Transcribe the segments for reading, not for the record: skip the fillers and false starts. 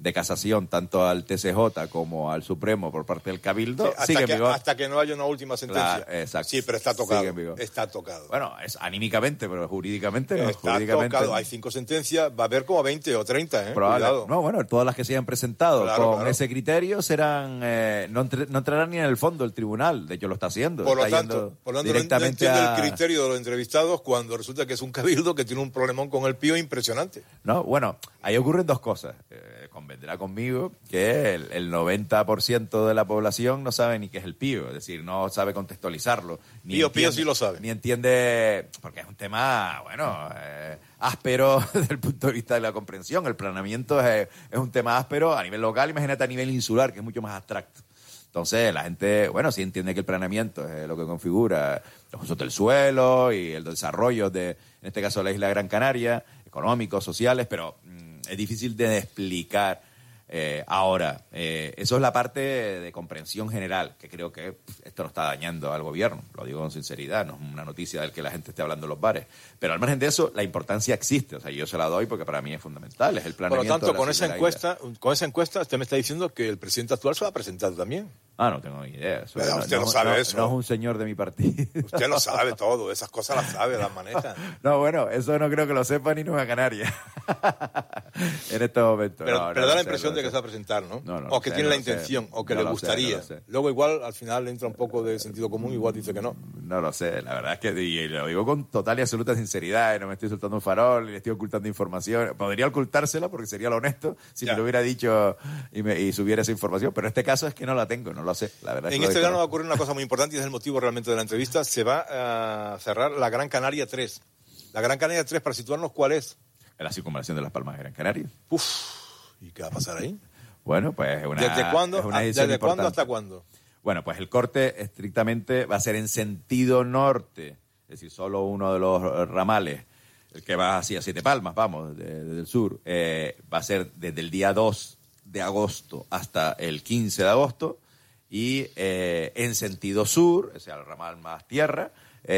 de casación tanto al TCJ como al Supremo por parte del Cabildo, sigue en vigor. Hasta que no haya una última sentencia. Claro, exacto. Sí, pero está tocado. Sigue en vigor. Está tocado. Bueno, es anímicamente, pero jurídicamente no. Está Jurídicamente, tocado. Hay 5 sentencias, va a haber como 20 o 30, Cuidado. No, bueno, todas las que se hayan presentado Claro. ese criterio serán no entrarán ni en el fondo del tribunal. De hecho, lo está haciendo. Por lo está tanto, no directamente entiendo el criterio de los entrevistados cuando resulta que es un cabildo que tiene un problemón con el pío impresionante. No, bueno, ahí ocurren dos cosas. Convendrá conmigo que el 90% de la población no sabe ni qué es el pío, es decir, no sabe contextualizarlo. Pío sí lo sabe. Ni entiende, porque es un tema, bueno, áspero desde el punto de vista de la comprensión. El planeamiento es un tema áspero a nivel local, imagínate a nivel insular, que es mucho más abstracto. Entonces, la gente, bueno, sí entiende que el planeamiento es lo que configura los usos del suelo y el desarrollo de, en este caso, la isla de Gran Canaria, económicos, sociales, pero es difícil de explicar ahora. Eso es la parte de comprensión general, que creo que esto no está dañando al gobierno, lo digo con sinceridad, no es una noticia del que la gente esté hablando en los bares. Pero al margen de eso, la importancia existe, o sea, yo se la doy porque para mí es fundamental, es el planeamiento. Por lo tanto, con esa encuesta, usted me está diciendo que el presidente actual se va a presentar también. Ah, no tengo ni idea. Usted no sabe eso. No es un señor de mi partido. Usted lo sabe todo, esas cosas las sabe, las maneja. No, bueno, eso no creo que lo sepa ni Nueva Canaria. En este momento. Pero da la impresión de que se va a presentar, ¿no? O que tiene la intención, o que le gustaría. Luego igual, al final, entra un poco de sentido común, igual dice que no. No lo sé, la verdad es que y lo digo con total y absoluta sinceridad, no me estoy soltando un farol, ni le estoy ocultando información. Podría ocultársela porque sería lo honesto si me lo hubiera dicho y subiera esa información, pero en este caso es que no la tengo, no lo sé, la verdad. En este verano va a ocurrir una cosa muy importante y es el motivo realmente de la entrevista. Se va a cerrar la Gran Canaria 3. La Gran Canaria 3, para situarnos, ¿cuál es? La circunvalación de las Palmas de Gran Canaria. ¿Y qué va a pasar ahí? Bueno, pues ¿Desde cuándo hasta cuándo? Bueno, pues el corte estrictamente va a ser en sentido norte, es decir, solo uno de los ramales, el que va hacia Siete Palmas, vamos, desde el sur, va a ser desde el día 2 de agosto hasta el 15 de agosto, y en sentido sur, o sea, el ramal más tierra,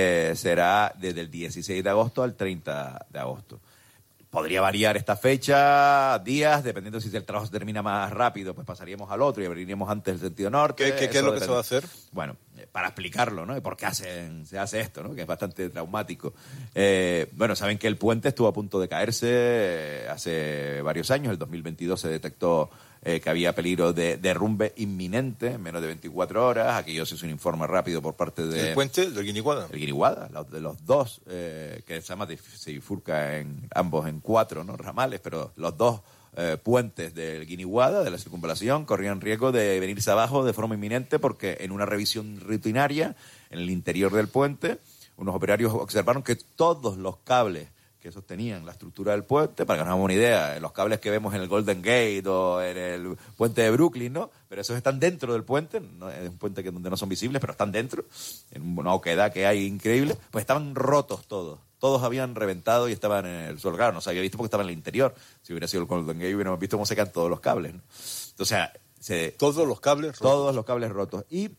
será desde el 16 de agosto al 30 de agosto. Podría variar esta fecha, días, dependiendo si el trabajo se termina más rápido, pues pasaríamos al otro y abriríamos antes el sentido norte. ¿Qué es lo que se va a hacer? Bueno, para explicarlo, ¿no? Y por qué se hace esto, ¿no? Que es bastante traumático. Bueno, saben que el puente estuvo a punto de caerse hace varios años. El 2022 se detectó que había peligro de derrumbe inminente en menos de 24 horas. Aquello se hizo un informe rápido por parte de... ¿El puente del Guiniguada? El Guiniguada, de los dos, que se bifurca ambos en 4, ¿no? Ramales, pero los dos puentes del Guiniguada, de la circunvalación, corrían riesgo de venirse abajo de forma inminente porque en una revisión rutinaria en el interior del puente, unos operarios observaron que todos los cables que sostenían la estructura del puente, para que nos hagamos una idea, los cables que vemos en el Golden Gate o en el puente de Brooklyn, ¿no? Pero esos están dentro del puente, ¿no? Es un puente donde no son visibles, pero están dentro, en una oquedad que hay increíble, pues estaban rotos todos. Todos habían reventado y estaban en el suelo. Claro, no se había visto porque estaban en el interior. Si hubiera sido el Golden Gate, hubiéramos visto cómo se caen todos los cables, ¿no? Entonces, ¿todos los cables rotos? Todos los cables rotos. Y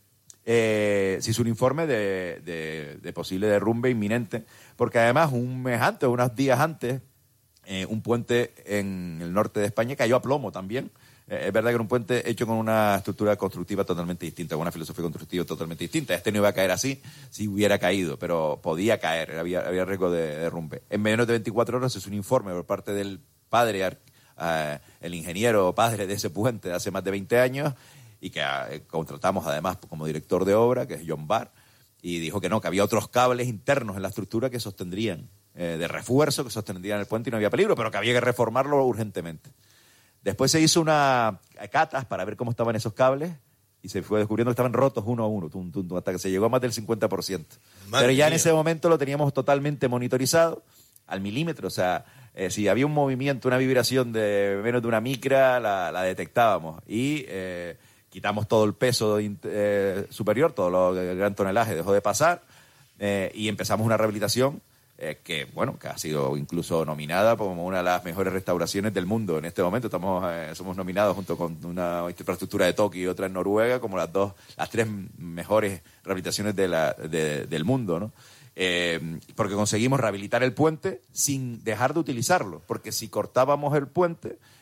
se hizo un informe de posible derrumbe inminente, porque además un mes antes, unos días antes, un puente en el norte de España cayó a plomo también. Es verdad que era un puente hecho con una estructura constructiva totalmente distinta, con una filosofía constructiva totalmente distinta. Este no iba a caer así si hubiera caído, pero podía caer, había riesgo de derrumbe. En menos de 24 horas es un informe por parte del padre, el ingeniero padre de ese puente de hace más de 20 años, y que contratamos además como director de obra, que es John Barr, y dijo que no, que había otros cables internos en la estructura que sostendrían, de refuerzo, que sostendrían el puente y no había peligro, pero que había que reformarlo urgentemente. Después se hizo una catas para ver cómo estaban esos cables y se fue descubriendo que estaban rotos uno a uno, hasta que se llegó a más del 50%. Pero ya en ese momento lo teníamos totalmente monitorizado al milímetro, o sea, si había un movimiento, una vibración de menos de una micra, la detectábamos y quitamos todo el peso superior, todo el gran tonelaje dejó de pasar y empezamos una rehabilitación que ha sido incluso nominada como una de las mejores restauraciones del mundo en este momento. Somos nominados junto con una infraestructura de Tokio y otra en Noruega como las 3 mejores rehabilitaciones del mundo, ¿no? Porque conseguimos rehabilitar el puente sin dejar de utilizarlo, porque si cortábamos el puente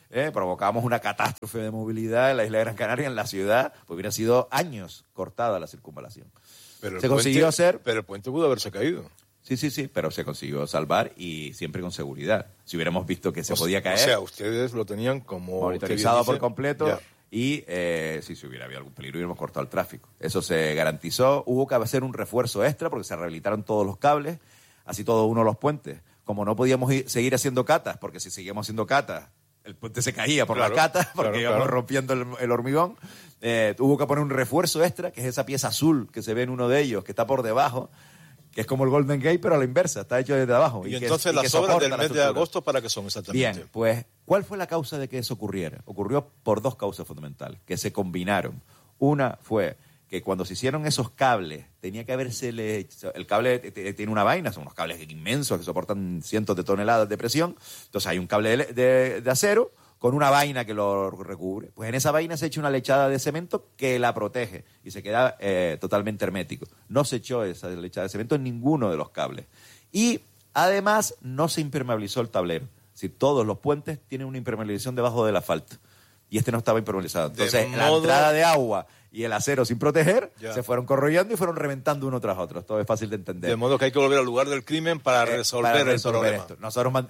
provocamos una catástrofe de movilidad en la isla de Gran Canaria, en la ciudad, pues hubiera sido años cortada la circunvalación. Pero se consiguió hacer... Pero el puente pudo haberse caído. Sí, pero se consiguió salvar y siempre con seguridad. Si hubiéramos visto que se podía caer... O sea, ustedes lo tenían como... monitorizado por completo... Ya. Y si hubiera habido algún peligro, hubiéramos cortado el tráfico. Eso se garantizó. Hubo que hacer un refuerzo extra porque se rehabilitaron todos los cables, así todo uno de los puentes. Como no podíamos seguir haciendo catas, porque si seguíamos haciendo catas, el puente se caía por la cata, porque íbamos rompiendo el hormigón. Hubo que poner un refuerzo extra, que es esa pieza azul que se ve en uno de ellos, que está por debajo, que es como el Golden Gate, pero a la inversa, está hecho desde abajo. Y entonces las obras del mes de agosto, ¿para qué son exactamente? Bien, pues, ¿cuál fue la causa de que eso ocurriera? Ocurrió por dos causas fundamentales, que se combinaron. Una fue que cuando se hicieron esos cables, tenía que haberse hecho... El cable tiene una vaina, son unos cables inmensos que soportan cientos de toneladas de presión. Entonces hay un cable de acero con una vaina que lo recubre. Pues en esa vaina se echa una lechada de cemento que la protege y se queda totalmente hermético. No se echó esa lechada de cemento en ninguno de los cables. Y además no se impermeabilizó el tablero. Es decir, todos los puentes tienen una impermeabilización debajo del asfalto. Y este no estaba impermeabilizado. Entonces la entrada de agua y el acero sin proteger se fueron corroyendo y fueron reventando uno tras otro. Todo es fácil de entender. De modo que hay que volver al lugar del crimen para resolver el problema. Esto. Nosotros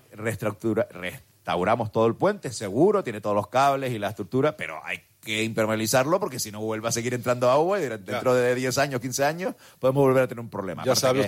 restauramos todo el puente, seguro, tiene todos los cables y la estructura, pero hay que impermeabilizarlo porque si no vuelve a seguir entrando agua y dentro de 10 años, 15 años, podemos volver a tener un problema. Ya sabe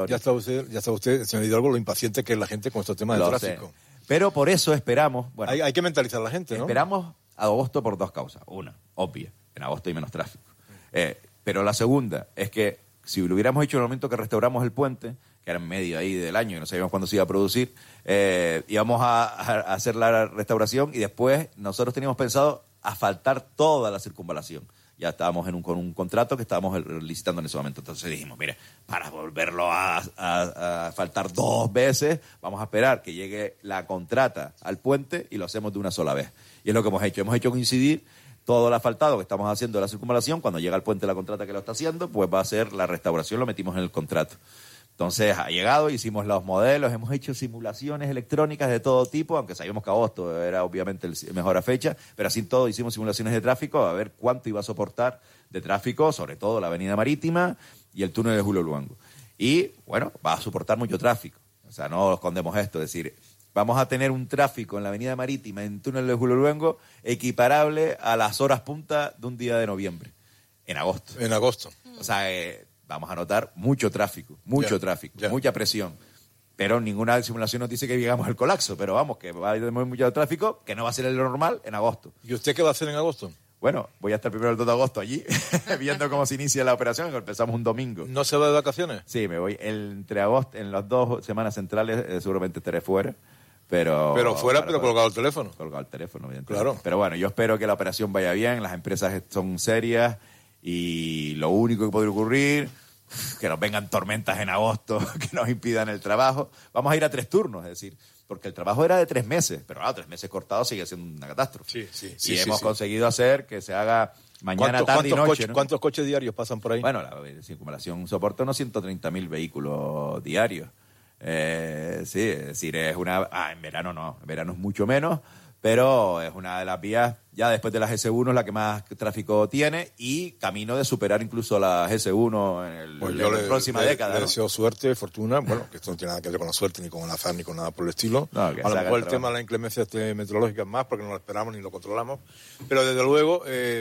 usted, señor Hidalgo, lo impaciente que es la gente con estos temas de tráfico. Pero por eso esperamos... Bueno, hay que mentalizar a la gente, ¿no? Esperamos a agosto por dos causas. Una, obvia, en agosto hay menos tráfico. Pero la segunda es que si lo hubiéramos hecho en el momento que restauramos el puente, que era en medio ahí del año y no sabíamos cuándo se iba a producir, íbamos a hacer la restauración y después nosotros teníamos pensado asfaltar toda la circunvalación. Ya estábamos con un contrato que estábamos licitando en ese momento. Entonces dijimos, mire, para volverlo a asfaltar 2 veces, vamos a esperar que llegue la contrata al puente y lo hacemos de una sola vez. Y es lo que hemos hecho. Hemos hecho coincidir todo el asfaltado que estamos haciendo de la circunvalación. Cuando llega al puente la contrata que lo está haciendo, pues va a ser la restauración, lo metimos en el contrato. Entonces ha llegado, hicimos los modelos, hemos hecho simulaciones electrónicas de todo tipo, aunque sabíamos que agosto era obviamente la mejor fecha, pero así todo hicimos simulaciones de tráfico a ver cuánto iba a soportar de tráfico, sobre todo la avenida Marítima y el túnel de Julio Luengo. Y bueno, va a soportar mucho tráfico, o sea, no escondemos esto, es decir, vamos a tener un tráfico en la avenida Marítima, en el túnel de Julio Luengo, equiparable a las horas punta de un día de noviembre, en agosto. En agosto. O sea, vamos a notar mucho tráfico, mucha presión. Pero ninguna simulación nos dice que llegamos al colapso. Pero vamos, que va a haber mucho tráfico, que no va a ser el normal en agosto. ¿Y usted qué va a hacer en agosto? Bueno, voy a estar primero el 2 de agosto allí, viendo cómo se inicia la operación, que empezamos un domingo. ¿No se va de vacaciones? Sí, me voy entre agosto, en las 2 semanas centrales seguramente estaré fuera. Pero colgado el teléfono. Colgado el teléfono, evidentemente. Claro. Pero bueno, yo espero que la operación vaya bien, las empresas son serias. Y lo único que podría ocurrir, que nos vengan tormentas en agosto que nos impidan el trabajo. Vamos a ir a 3 turnos, es decir, porque el trabajo era de 3 meses, pero 3 meses cortados sigue siendo una catástrofe. Y hemos conseguido hacer que se haga mañana, tarde y noche. ¿Cuántos coches diarios pasan por ahí? Bueno, la circunvalación soporta unos 130.000 vehículos diarios. Sí, es decir, es una... en verano no, en verano es mucho menos, pero es una de las vías, ya después de la GS1, la que más tráfico tiene y camino de superar incluso la GS1 en la próxima década. Le deseo suerte, fortuna, bueno, que esto no tiene nada que ver con la suerte, ni con el azar, ni con nada por el estilo. No, a lo mejor el tema de la inclemencia meteorológica es más, porque no lo esperamos ni lo controlamos, pero desde luego...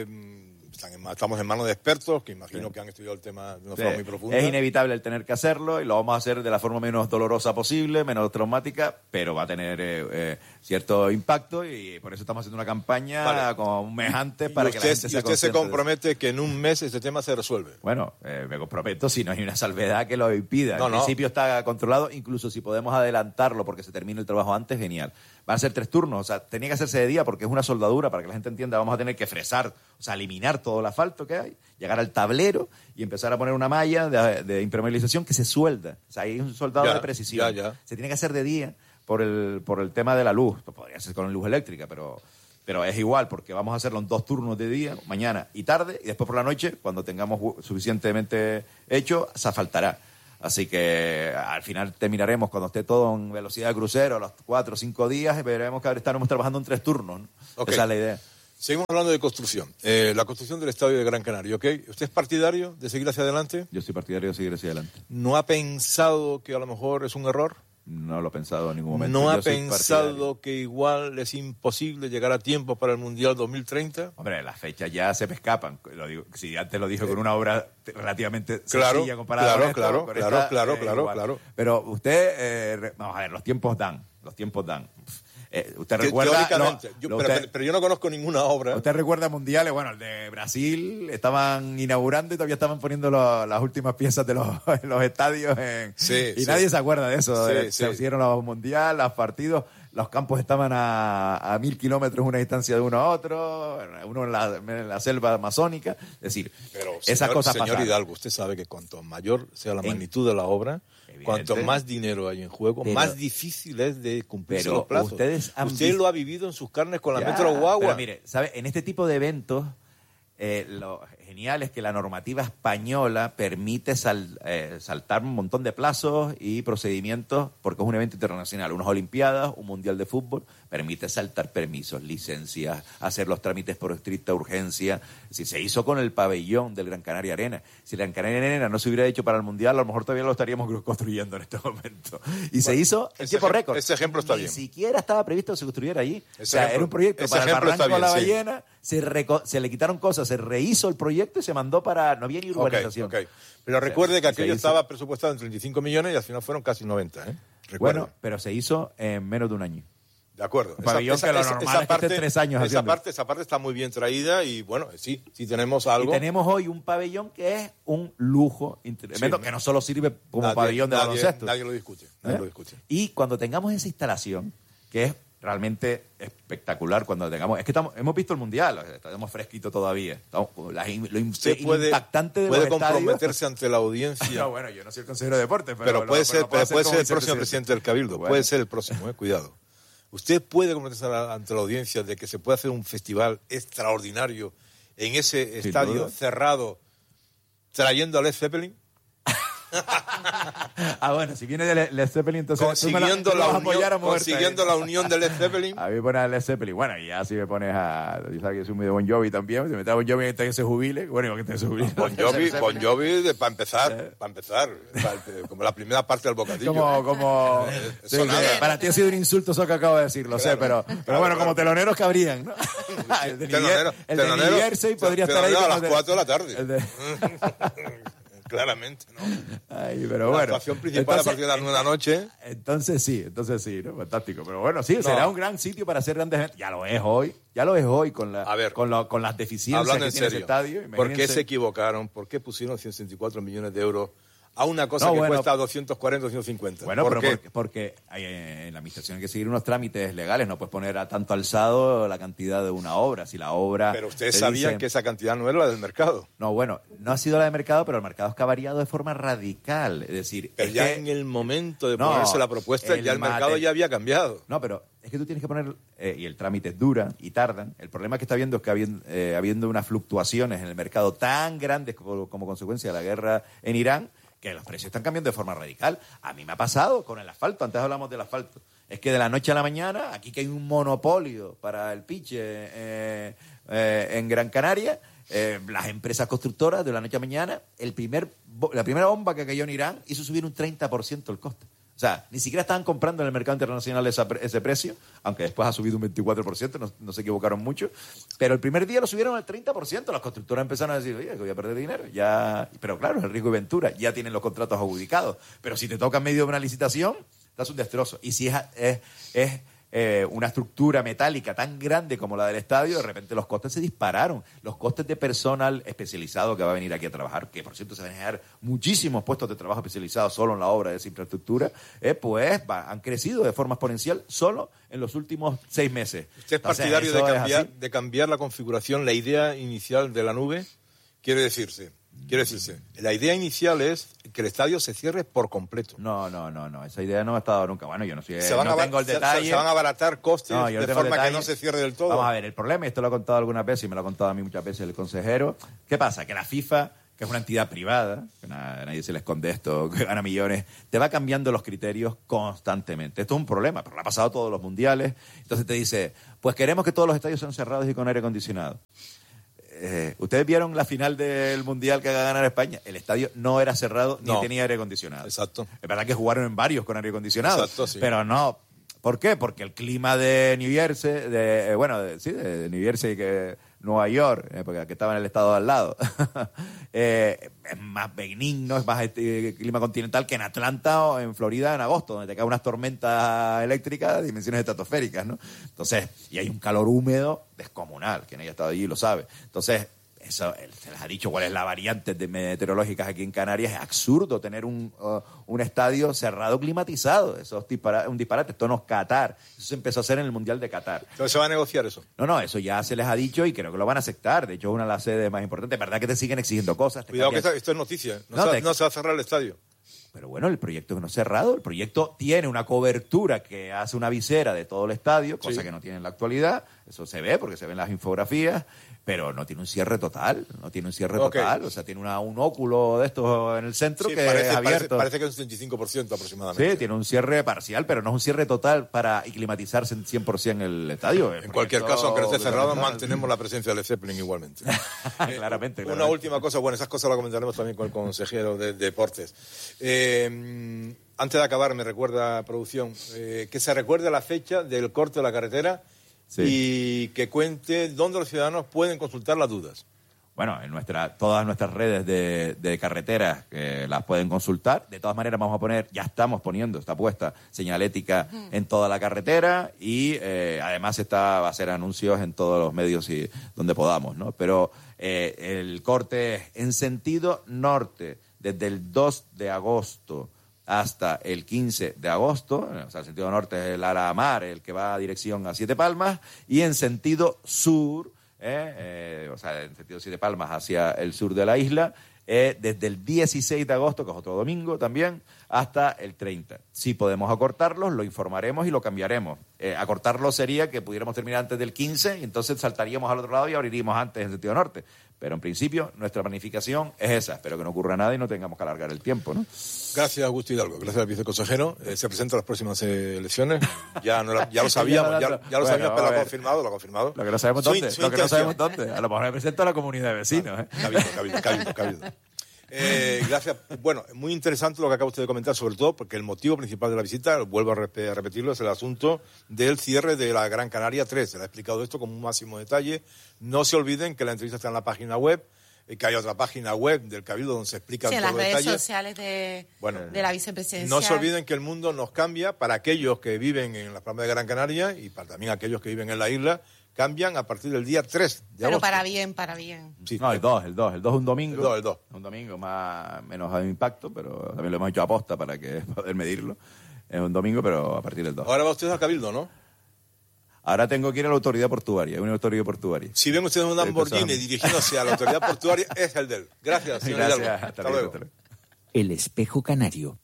estamos en manos de expertos que imagino que han estudiado el tema de una forma muy profunda. Es inevitable el tener que hacerlo y lo vamos a hacer de la forma menos dolorosa posible, menos traumática, pero va a tener cierto impacto y por eso estamos haciendo una campaña como un mes antes para que la gente sea consciente. ¿Y usted se compromete que en un mes este tema se resuelve? Bueno, me comprometo si no hay una salvedad que lo impida. En principio está controlado, incluso si podemos adelantarlo porque se termine el trabajo antes, genial. Van a ser 3 turnos, o sea, tenía que hacerse de día porque es una soldadura, para que la gente entienda, vamos a tener que fresar, o sea, eliminar todo el asfalto que hay, llegar al tablero y empezar a poner una malla de impermeabilización que se suelda. O sea, hay un soldado de precisión. Se tiene que hacer de día por el tema de la luz. Podría ser con luz eléctrica, pero es igual porque vamos a hacerlo en 2 turnos de día, mañana y tarde, y después por la noche, cuando tengamos suficientemente hecho, se asfaltará. Así que al final terminaremos, cuando esté todo en velocidad de crucero, a los 4 o 5 días, veremos que estaremos trabajando en 3 turnos, ¿no? Okay. Esa es la idea. Seguimos hablando de construcción. La construcción del estadio de Gran Canaria, ¿ok? ¿Usted es partidario de seguir hacia adelante? Yo soy partidario de seguir hacia adelante. ¿No ha pensado que a lo mejor es un error? No lo he pensado en ningún momento. ¿No ha Yo soy pensado partidario. que igual es imposible llegar a tiempo para el Mundial 2030? Hombre, las fechas ya se me escapan. Lo digo, si antes lo dije con una obra relativamente Claro, sencilla comparada con esto, claro, con claro, esta, claro, igual. claro. Pero usted, vamos a ver, los tiempos dan. Usted recuerda... Teóricamente, pero yo no conozco ninguna obra. ¿Usted recuerda mundiales? Bueno, el de Brasil estaban inaugurando y todavía estaban poniendo las últimas piezas de los estadios. Y nadie se acuerda de eso. Se hicieron los mundiales, los partidos, los campos estaban a 1000 kilómetros una distancia de uno a otro, uno en la selva amazónica. Es decir, pero, esas cosas pasan. Señor Hidalgo, usted sabe que cuanto mayor sea la magnitud de la obra, cuanto más dinero hay en juego, más difícil es de cumplirse los plazos. Usted lo ha vivido en sus carnes con la Metro Guagua. Pero mire, ¿sabe? En este tipo de eventos, lo genial es que la normativa española permite saltar un montón de plazos y procedimientos, porque es un evento internacional, unas Olimpiadas, un Mundial de Fútbol, permite saltar permisos, licencias, hacer los trámites por estricta urgencia. Si se hizo con el pabellón del Gran Canaria Arena, si el Gran Canaria Arena no se hubiera hecho para el Mundial, a lo mejor todavía lo estaríamos construyendo en este momento. Y se hizo en tiempo récord. Ese ejemplo está bien. Ni siquiera estaba previsto que se construyera allí. Era un proyecto para el Barranco de la Ballena, se le quitaron cosas, se rehizo el proyecto y se mandó para... No había ni urbanización. Okay. Pero recuerde que aquello estaba presupuestado en 35 millones y al final fueron casi 90, Recuerde. Bueno, pero se hizo en menos de un año. De acuerdo. Esa parte 3 años esa parte está muy bien traída y bueno, sí tenemos algo. Y tenemos hoy un pabellón que es un lujo tremendo, que no solo sirve como pabellón de baloncesto. Nadie lo discute. Y cuando tengamos esa instalación, que es realmente espectacular cuando tengamos... Es que hemos visto el Mundial, estamos fresquitos todavía. Impactante de puede comprometerse ante la audiencia. No, bueno, yo no soy el consejero de deportes, pero puede ser el próximo presidente del Cabildo. Bueno. Puede ser el próximo, cuidado. Usted puede comprometerse ante la audiencia de que se puede hacer un festival extraordinario en ese estadio cerrado trayendo a Led Zeppelin. Bueno, si viene de Led Zeppelin, entonces consiguiendo la unión de Led Zeppelin. A mí me pones a Led Zeppelin. Bueno, y ya si me pones a... Yo sabes que soy muy de Bon Jovi también. Si me trae Bon Jovi que se jubile, bueno, que se jubile. Bon Jovi para empezar, como la primera parte del bocadillo. Sí, para ti ha sido un insulto eso que acabo de decir, lo sé, pero bueno, como teloneros cabrían, ¿no? El de New Jersey podría estar ahí a las 4 de la tarde. Claramente, ¿no? Pero bueno. La actuación principal a partir de las 9 de la noche. Entonces sí, ¿no? Fantástico. Pero bueno, sí, será un gran sitio para hacer grandes eventos. Ya lo es hoy con las deficiencias que tiene ese estadio. Imagínense. ¿Por qué se equivocaron? ¿Por qué pusieron 164 millones de euros a una cosa que cuesta 240, 250? Bueno, porque en la administración hay que seguir unos trámites legales. No puedes poner a tanto alzado la cantidad de una obra. Si la obra... Pero ustedes sabían que esa cantidad no era la del mercado. No, bueno, no ha sido la del mercado, pero el mercado es que ha variado de forma radical. Es decir... Pero ya en el momento de ponerse la propuesta, ya el mercado ya había cambiado. No, pero es que tú tienes que poner... y el trámite dura y tardan. El problema que está habiendo es que habiendo unas fluctuaciones en el mercado tan grandes como consecuencia de la guerra en Irán, que los precios están cambiando de forma radical. A mí me ha pasado con el asfalto, antes hablamos del asfalto. Es que de la noche a la mañana, aquí que hay un monopolio para el piche en Gran Canaria, las empresas constructoras de la noche a la mañana, la primera bomba que cayó en Irán hizo subir un 30% el coste. O sea, ni siquiera estaban comprando en el mercado internacional ese precio, aunque después ha subido un 24%, no se equivocaron mucho. Pero el primer día lo subieron al 30%. Las constructoras empezaron a decir, oye, que voy a perder dinero. Pero claro, es el riesgo y ventura. Ya tienen los contratos adjudicados. Pero si te toca en medio de una licitación, estás un destrozo. Y si es una estructura metálica tan grande como la del estadio, de repente los costes se dispararon. Los costes de personal especializado que va a venir aquí a trabajar, que por cierto se van a generar muchísimos puestos de trabajo especializados solo en la obra de esa infraestructura, han crecido de forma exponencial solo en los últimos 6 meses. ¿Usted es partidario de cambiar la configuración, la idea inicial de la nube? Quiere decirse, la idea inicial es que el estadio se cierre por completo. No, esa idea no ha estado nunca. Bueno, yo no tengo el detalle. Se van a abaratar costes de forma que no se cierre del todo. Vamos a ver, el problema, y esto lo ha contado algunas veces y me lo ha contado a mí muchas veces el consejero, ¿qué pasa? Que la FIFA que es una entidad privada, que a nadie se le esconde esto, que gana millones, te va cambiando los criterios constantemente. Esto es un problema, pero lo ha pasado a todos los mundiales. Entonces te dice, pues queremos que todos los estadios sean cerrados y con aire acondicionado. ¿Ustedes vieron la final del Mundial que va a ganar España? El estadio no era cerrado ni tenía aire acondicionado. Exacto. Es verdad que jugaron en varios con aire acondicionado. Exacto, sí. Pero no. ¿Por qué? Porque el clima de New Jersey, de New Jersey, que Nueva York, porque estaba en el estado de al lado, es más benigno, es más clima continental que en Atlanta o en Florida en agosto, donde te caen unas tormentas eléctricas de dimensiones estratosféricas, ¿no? Entonces, y hay un calor húmedo descomunal, quien haya estado allí lo sabe. Entonces, eso, se les ha dicho cuál es la variante meteorológicas aquí en Canarias. Es absurdo tener un estadio cerrado climatizado. Eso es un disparate. Esto no es Qatar. Eso se empezó a hacer en el Mundial de Qatar. Entonces se va a negociar eso. No, eso ya se les ha dicho y creo que lo van a aceptar. De hecho, es una de las sedes más importantes. Es verdad que te siguen exigiendo cosas. Cuidado que esto es noticia. No se va a cerrar el estadio. Pero bueno, el proyecto no es cerrado. El proyecto tiene una cobertura que hace una visera de todo el estadio, cosa que no tiene en la actualidad. Eso se ve porque se ven las infografías. Pero no tiene un cierre total, total. O sea, tiene un óculo de estos en el centro que es abierto. Parece que es un 75% aproximadamente. Sí, tiene un cierre parcial, pero no es un cierre total para climatizarse en 100% el estadio. En cualquier caso, aunque no esté cerrado, mantenemos la presencia del Zeppelin igualmente. Claramente. Una última cosa, bueno, esas cosas las comentaremos también con el consejero de Deportes. Antes de acabar, me recuerda, producción, que se recuerde la fecha del corte de la carretera. Sí. Y que cuente dónde los ciudadanos pueden consultar las dudas. Bueno, en todas nuestras redes de carreteras las pueden consultar. De todas maneras ya estamos poniendo, está puesta señalética en toda la carretera y además va a hacer anuncios en todos los medios donde podamos, ¿no? Pero el corte es en sentido norte, desde el 2 de agosto hasta el 15 de agosto, o sea, el sentido norte es el Aramar, el que va a dirección a Siete Palmas, y en sentido sur, o sea, en sentido Siete Palmas hacia el sur de la isla, desde el 16 de agosto, que es otro domingo también, hasta el 30. Si podemos acortarlos, lo informaremos y lo cambiaremos. Acortarlo sería que pudiéramos terminar antes del 15 y entonces saltaríamos al otro lado y abriríamos antes en sentido norte. Pero en principio nuestra planificación es esa. Espero que no ocurra nada y no tengamos que alargar el tiempo, ¿no? Gracias, Augusto Hidalgo. Gracias al viceconsejero. Se presentan las próximas elecciones. Ya lo sabíamos, pero lo ha confirmado. Lo que no sabemos dónde. A lo mejor me presento a la comunidad de vecinos. Cabildo. Gracias. Bueno, muy interesante lo que acaba usted de comentar, sobre todo porque el motivo principal de la visita, vuelvo a repetirlo, es el asunto del cierre de la Gran Canaria 3. Se le ha explicado esto con un máximo detalle. No se olviden que la entrevista está en la página web, que hay otra página web del Cabildo donde se explica todo el detalle. En las redes sociales de la vicepresidencia. No se olviden que el mundo nos cambia para aquellos que viven en las Palmas de Gran Canaria y para también aquellos que viven en la isla. Cambian a partir del día 3 de agosto. Pero para bien. Sí. No, el 2 es un domingo. El 2. Un domingo menos de impacto, pero también lo hemos hecho aposta para poder medirlo. Es un domingo, pero a partir del 2. Ahora va usted al Cabildo, ¿no? Ahora tengo que ir a la autoridad portuaria, una autoridad portuaria. Si ven ustedes un Lamborghini dirigiéndose a la autoridad portuaria, es el de él. Gracias, señor Hidalgo. Hasta luego. El espejo canario.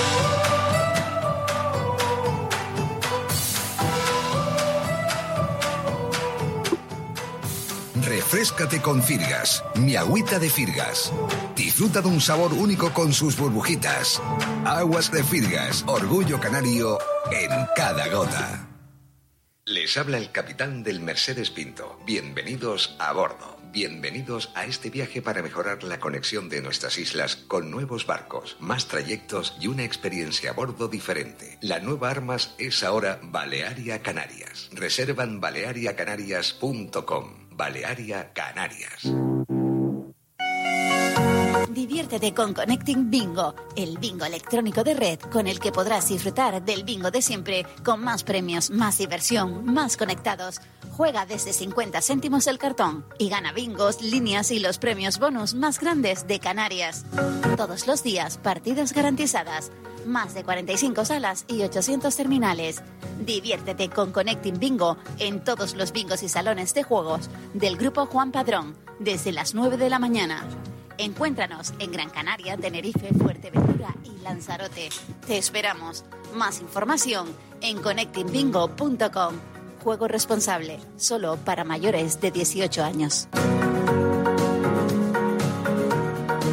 Refréscate con Firgas, mi agüita de Firgas. Disfruta de un sabor único con sus burbujitas. Aguas de Firgas, orgullo canario en cada gota. Les habla el capitán del Mercedes Pinto. Bienvenidos a bordo. Bienvenidos a este viaje para mejorar la conexión de nuestras islas con nuevos barcos, más trayectos y una experiencia a bordo diferente. La nueva Armas es ahora Balearia Canarias. Reserva en baleariacanarias.com. Balearia Canarias. Diviértete con Connecting Bingo, el bingo electrónico de red con el que podrás disfrutar del bingo de siempre, con más premios, más diversión, más conectados. Juega desde 50 céntimos el cartón y gana bingos, líneas y los premios bonus más grandes de Canarias. Todos los días, partidas garantizadas. Más de 45 salas y 800 terminales. Diviértete con Connecting Bingo en todos los bingos y salones de juegos del Grupo Juan Padrón, desde las 9 de la mañana. Encuéntranos en Gran Canaria, Tenerife, Fuerteventura y Lanzarote. Te esperamos. Más información en connectingbingo.com. Juego responsable, solo para mayores de 18 años.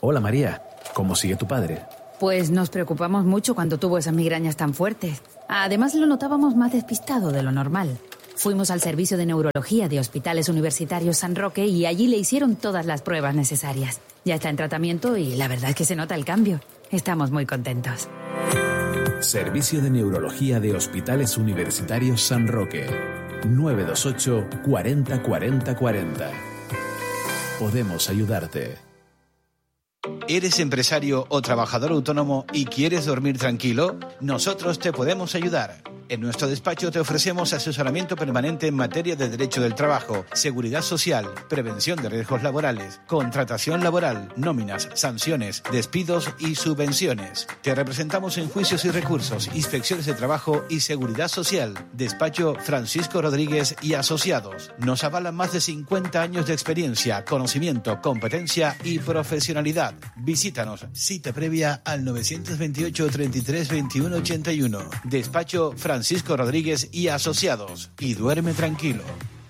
Hola María, ¿cómo sigue tu padre? Pues nos preocupamos mucho cuando tuvo esas migrañas tan fuertes. Además lo notábamos más despistado de lo normal. Fuimos al servicio de neurología de Hospitales Universitarios San Roque y allí le hicieron todas las pruebas necesarias. Ya está en tratamiento y la verdad es que se nota el cambio. Estamos muy contentos. Servicio de Neurología de Hospitales Universitarios San Roque. 928 40 40 40. Podemos ayudarte. ¿Eres empresario o trabajador autónomo y quieres dormir tranquilo? Nosotros te podemos ayudar. En nuestro despacho te ofrecemos asesoramiento permanente en materia de derecho del trabajo, seguridad social, prevención de riesgos laborales, contratación laboral, nóminas, sanciones, despidos y subvenciones. Te representamos en juicios y recursos, inspecciones de trabajo y seguridad social. Despacho Francisco Rodríguez y Asociados. Nos avalan más de 50 años de experiencia, conocimiento, competencia y profesionalidad. Visítanos. Cita previa al 928 33 21 81. Despacho Francisco Rodríguez y Asociados. Y duerme tranquilo.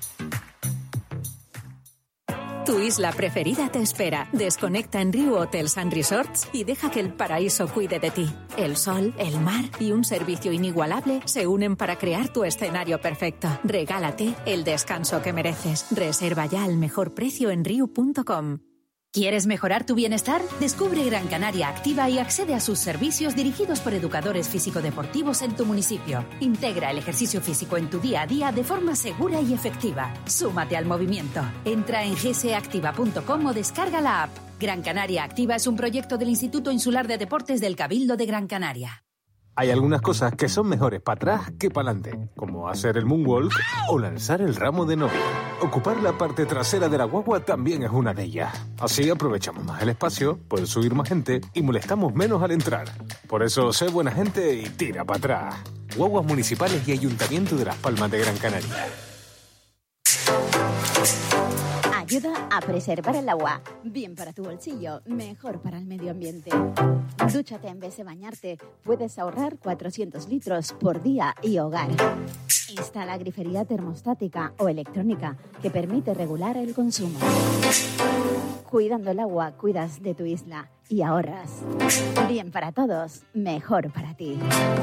Tu isla preferida te espera. Desconecta en Riu Hotels and Resorts y deja que el paraíso cuide de ti. El sol, el mar y un servicio inigualable se unen para crear tu escenario perfecto. Regálate el descanso que mereces. Reserva ya al mejor precio en riu.com. ¿Quieres mejorar tu bienestar? Descubre Gran Canaria Activa y accede a sus servicios dirigidos por educadores físico-deportivos en tu municipio. Integra el ejercicio físico en tu día a día de forma segura y efectiva. Súmate al movimiento. Entra en gsactiva.com o descarga la app. Gran Canaria Activa es un proyecto del Instituto Insular de Deportes del Cabildo de Gran Canaria. Hay algunas cosas que son mejores para atrás que para adelante, como hacer el moonwalk o lanzar el ramo de novia. Ocupar la parte trasera de la guagua también es una de ellas. Así aprovechamos más el espacio, puede subir más gente y molestamos menos al entrar. Por eso, sé buena gente y tira para atrás. Guaguas municipales y Ayuntamiento de Las Palmas de Gran Canaria. Ayuda a preservar el agua. Bien para tu bolsillo, mejor para el medio ambiente. Dúchate en vez de bañarte. Puedes ahorrar 400 litros por día y hogar. Instala grifería termostática o electrónica que permite regular el consumo. Cuidando el agua, cuidas de tu isla y ahorras. Bien para todos, mejor para ti.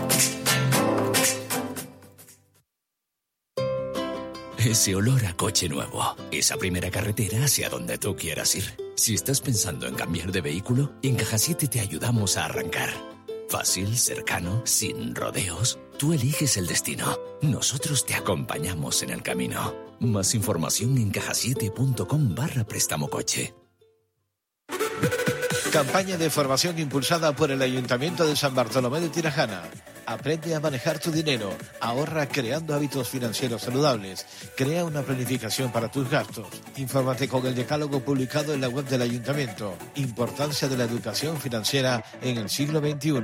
Ese olor a coche nuevo. Esa primera carretera hacia donde tú quieras ir. Si estás pensando en cambiar de vehículo, en Caja 7 te ayudamos a arrancar. Fácil, cercano, sin rodeos. Tú eliges el destino. Nosotros te acompañamos en el camino. Más información en cajasiete.com/préstamo coche. Campaña de formación impulsada por el Ayuntamiento de San Bartolomé de Tirajana. Aprende a manejar tu dinero. Ahorra creando hábitos financieros saludables. Crea una planificación para tus gastos. Infórmate con el decálogo publicado en la web del Ayuntamiento. Importancia de la educación financiera en el siglo XXI.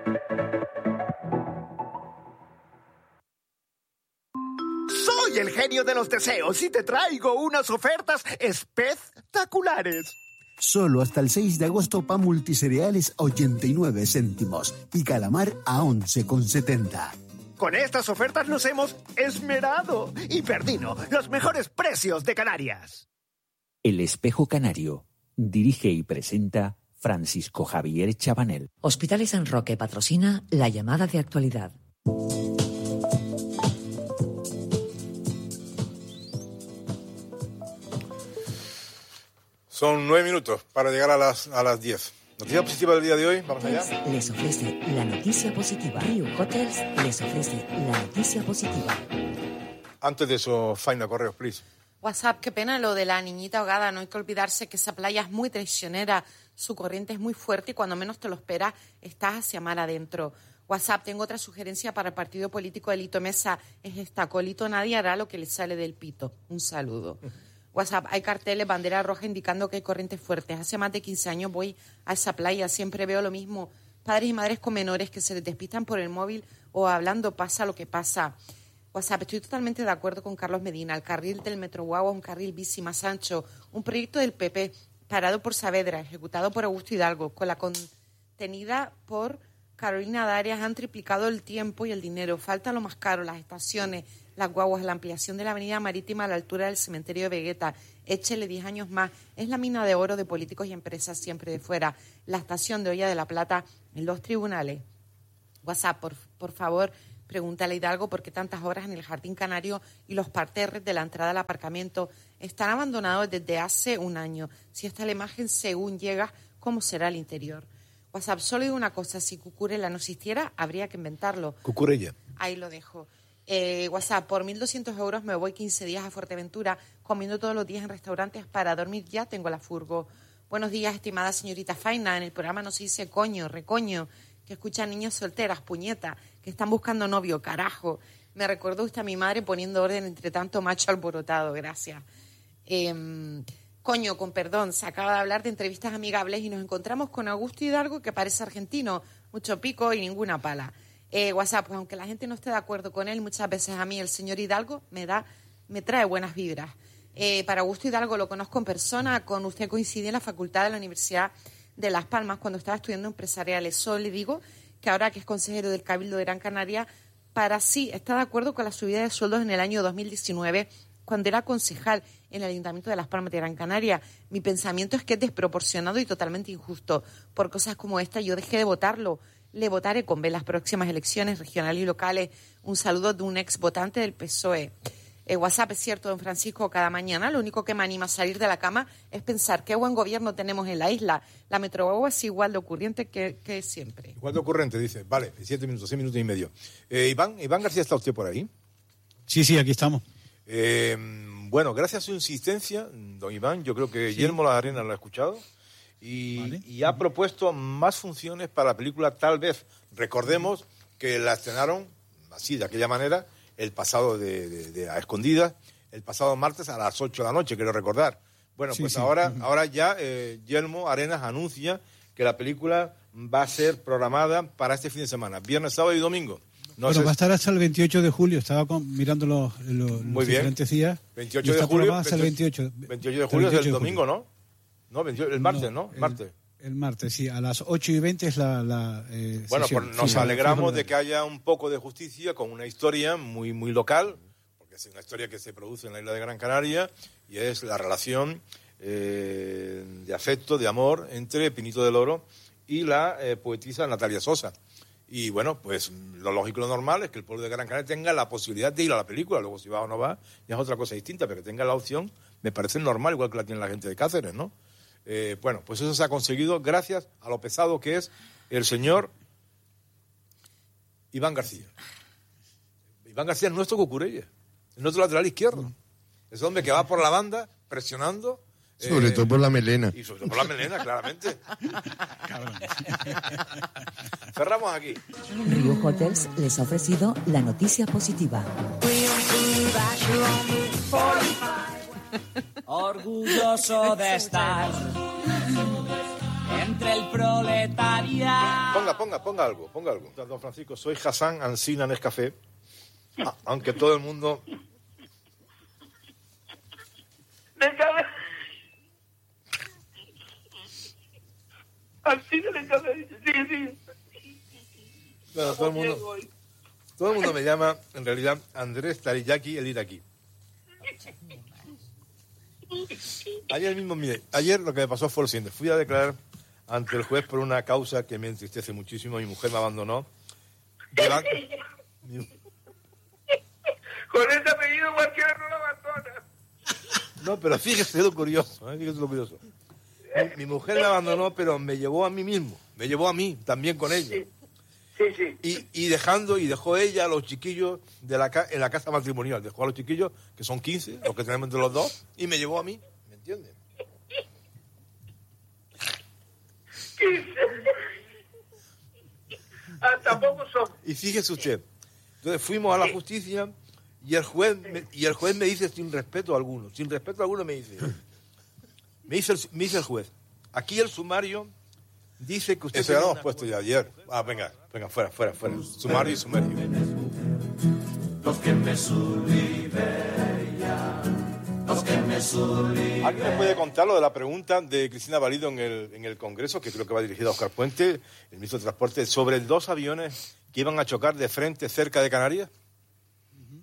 Soy el genio de los deseos y te traigo unas ofertas espectaculares. Solo hasta el 6 de agosto pan multicereales 89 céntimos y calamar a 11,70. Con estas ofertas nos hemos esmerado y Perdino, los mejores precios de Canarias. El Espejo Canario. Dirige y presenta Francisco Javier Chabanel. Hospitales San Roque patrocina la llamada de actualidad. Son 9 minutos para llegar a las 10. Noticia positiva del día de hoy, vamos allá. Les ofrece la noticia positiva. Riu Hotels les ofrece la noticia positiva. Antes de eso, Faina Correos, please. WhatsApp, qué pena lo de la niñita ahogada. No hay que olvidarse que esa playa es muy traicionera, su corriente es muy fuerte y cuando menos te lo esperas estás hacia mar adentro. WhatsApp, tengo otra sugerencia para el partido político de Lito Mesa. Es esta: Colito nadie hará lo que le sale del pito. Un saludo. WhatsApp, hay carteles, bandera roja indicando que hay corrientes fuertes. Hace más de 15 años voy a esa playa, siempre veo lo mismo. Padres y madres con menores que se les despistan por el móvil o hablando, pasa lo que pasa. WhatsApp, estoy totalmente de acuerdo con Carlos Medina. El carril del Metro Guagua, un carril bici más ancho, un proyecto del PP parado por Saavedra, ejecutado por Augusto Hidalgo, con la contenida por Carolina Darias, han triplicado el tiempo y el dinero. Falta lo más caro, las estaciones, las guaguas, la ampliación de la avenida marítima a la altura del cementerio de Vegueta. Échele 10 años más. Es la mina de oro de políticos y empresas siempre de fuera. La estación de Olla de la Plata en los tribunales. WhatsApp, por favor, pregúntale a Hidalgo por qué tantas horas en el Jardín Canario y los parterres de la entrada al aparcamiento están abandonados desde hace un año. Si esta es la imagen según llega, ¿cómo será el interior? WhatsApp, solo digo una cosa, si Cucurella no existiera, habría que inventarlo. Cucurella. Ahí lo dejo. WhatsApp, por 1.200 euros me voy 15 días a Fuerteventura, comiendo todos los días en restaurantes para dormir, ya tengo la furgo. Buenos días, estimada señorita Faina, en el programa no se dice coño, recoño, que escuchan niñas solteras, puñeta, que están buscando novio, carajo. Me recordó usted a mi madre poniendo orden entre tanto macho alborotado, gracias. Coño, con perdón, se acaba de hablar de entrevistas amigables y nos encontramos con Augusto Hidalgo, que parece argentino, mucho pico y ninguna pala. WhatsApp, pues aunque la gente no esté de acuerdo con él, muchas veces a mí el señor Hidalgo me trae buenas vibras. Para Augusto Hidalgo lo conozco en persona, con usted coincidí en la facultad de la Universidad de Las Palmas cuando estaba estudiando empresariales. Solo le digo que ahora que es consejero del Cabildo de Gran Canaria, para sí está de acuerdo con la subida de sueldos en el año 2019, cuando era concejal en el Ayuntamiento de Las Palmas de Gran Canaria. Mi pensamiento es que es desproporcionado y totalmente injusto. Por cosas como esta yo dejé de votarlo. Le votaré con B las próximas elecciones regionales y locales. Un saludo de un ex votante del PSOE. WhatsApp, es cierto, don Francisco, cada mañana lo único que me anima a salir de la cama es pensar qué buen gobierno tenemos en la isla. La Metroguagua es igual de ocurrente que siempre. Igual de ocurrente, dice. Vale, 7 minutos, 6 minutos y medio. Iván García, ¿está usted por ahí? Sí, aquí estamos. Bueno, gracias a su insistencia, don Iván, yo creo que Guillermo Las Arenas lo ha escuchado y ha propuesto más funciones para la película Tal vez. Recordemos que la estrenaron así, de aquella manera, el pasado a escondidas, el pasado martes a las 8 de la noche, quiero recordar. Bueno, pues ahora ya Guillermo Arenas anuncia que la película va a ser programada para este fin de semana, viernes, sábado y domingo. Va a estar hasta el 28 de julio, estaba mirando los diferentes días. 28 de julio, hasta el 28 de julio es el domingo, ¿no? No, el martes, ¿no? El martes, sí, a las 8:20 es la bueno, sesión. Pues nos alegramos de que haya un poco de justicia con una historia muy, muy local, porque es una historia que se produce en la isla de Gran Canaria, y es la relación de afecto, de amor, entre Pinito del Oro y la poetisa Natalia Sosa. Y bueno, pues lo lógico y lo normal es que el pueblo de Gran Canaria tenga la posibilidad de ir a la película. Luego si va o no va, ya es otra cosa distinta, pero que tenga la opción, me parece normal, igual que la tiene la gente de Cáceres, ¿no? Bueno, pues eso se ha conseguido gracias a lo pesado que es el señor Iván García. Iván García es nuestro Cucurella, es nuestro lateral izquierdo. Es hombre que va por la banda presionando. Sobre todo por la melena. Y sobre todo por la melena, claramente. Cerramos aquí. Rio Hotels les ha ofrecido la noticia positiva. Orgulloso de estar entre el proletariado. Ponga algo. Don Francisco, soy Hassan Ansina Nescafé. Aunque todo el mundo... Ansina Nescafé, sí. Bueno, todo el mundo me llama, en realidad, Andrés Tariyaki el iraquí. Ayer lo que me pasó fue lo siguiente. Fui a declarar ante el juez por una causa que me entristece muchísimo. Mi mujer me abandonó. Con ese apellido cualquiera no lo abandona. No, pero fíjese lo curioso. Mi mujer me abandonó, pero me llevó a mí mismo. Me llevó a mí, también con ella. Sí. Y dejó ella a los chiquillos en la casa matrimonial. Dejó a los chiquillos, que son 15, los que tenemos entre los dos, y me llevó a mí. ¿Me entiende? 15. Tampoco son. Y fíjese usted. Entonces fuimos a la justicia y el juez me dice sin respeto alguno. Sin respeto alguno me dice el juez. Aquí el sumario dice que usted... Eso ya lo hemos puesto ya ayer. Venga, fuera. Sumario y sumerio. ¿Alguien me puede contar lo de la pregunta de Cristina Valido en el Congreso, que creo que va dirigida a Óscar Puente, el ministro de Transporte, sobre 2 aviones que iban a chocar de frente cerca de Canarias?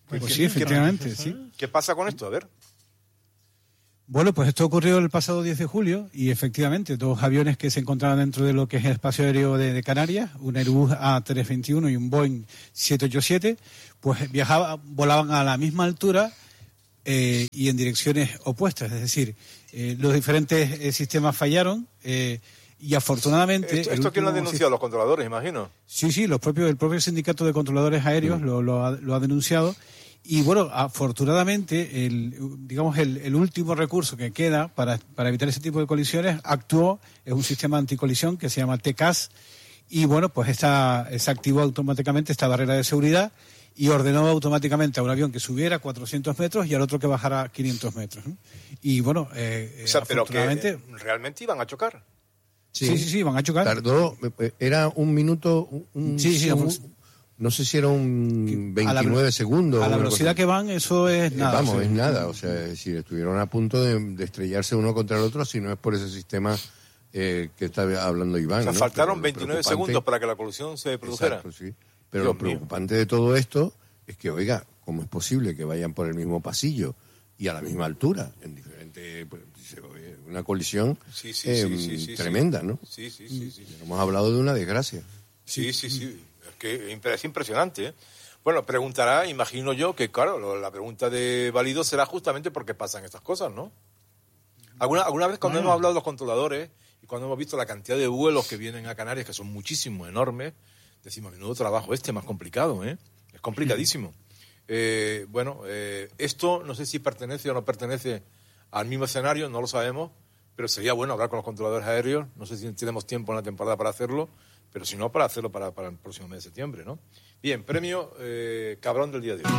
Pues sí, efectivamente, sí. ¿Qué pasa con esto? A ver. Bueno, pues esto ocurrió el pasado 10 de julio y efectivamente 2 aviones que se encontraban dentro de lo que es el espacio aéreo de Canarias, un Airbus A321 y un Boeing 787, pues volaban a la misma altura y en direcciones opuestas. Es decir, los diferentes sistemas fallaron y afortunadamente... ¿Esto quién lo ha denunciado? Los controladores, imagino. Sí, el propio sindicato de controladores aéreos lo ha denunciado. Y bueno, afortunadamente, el último recurso que queda para evitar ese tipo de colisiones actuó, es un sistema anticolisión que se llama TCAS, y bueno, pues se activó automáticamente esta barrera de seguridad y ordenó automáticamente a un avión que subiera 400 metros y al otro que bajara 500 metros, ¿no? Y bueno, pero que realmente iban a chocar. Sí, van a chocar. Tardó, era un minuto, no sé si era un 29 segundos. A la velocidad que van, eso es nada. Es nada. O sea, es decir, estuvieron a punto de estrellarse uno contra el otro si no es por ese sistema que está hablando Iván. O sea, ¿no? faltaron 29 segundos para que la colisión se produjera. Exacto, sí. Pero lo preocupante de todo esto es que, oiga, ¿cómo es posible que vayan por el mismo pasillo y a la misma altura? En diferente, una colisión tremenda, ¿no? Sí. Hemos hablado de una desgracia. Sí. Que es impresionante, ¿eh? Bueno, preguntará, imagino yo, que claro, la pregunta de válido será justamente porque pasan estas cosas, ¿no? ¿Alguna vez cuando hemos hablado de los controladores y cuando hemos visto la cantidad de vuelos que vienen a Canarias, que son muchísimos, enormes, decimos, menudo trabajo más complicado, ¿eh? Es complicadísimo. Esto no sé si pertenece o no pertenece al mismo escenario, no lo sabemos, pero sería bueno hablar con los controladores aéreos, no sé si tenemos tiempo en la temporada para hacerlo, pero si no, para hacerlo para el próximo mes de septiembre, ¿no? Bien, premio Cabrón del día de hoy.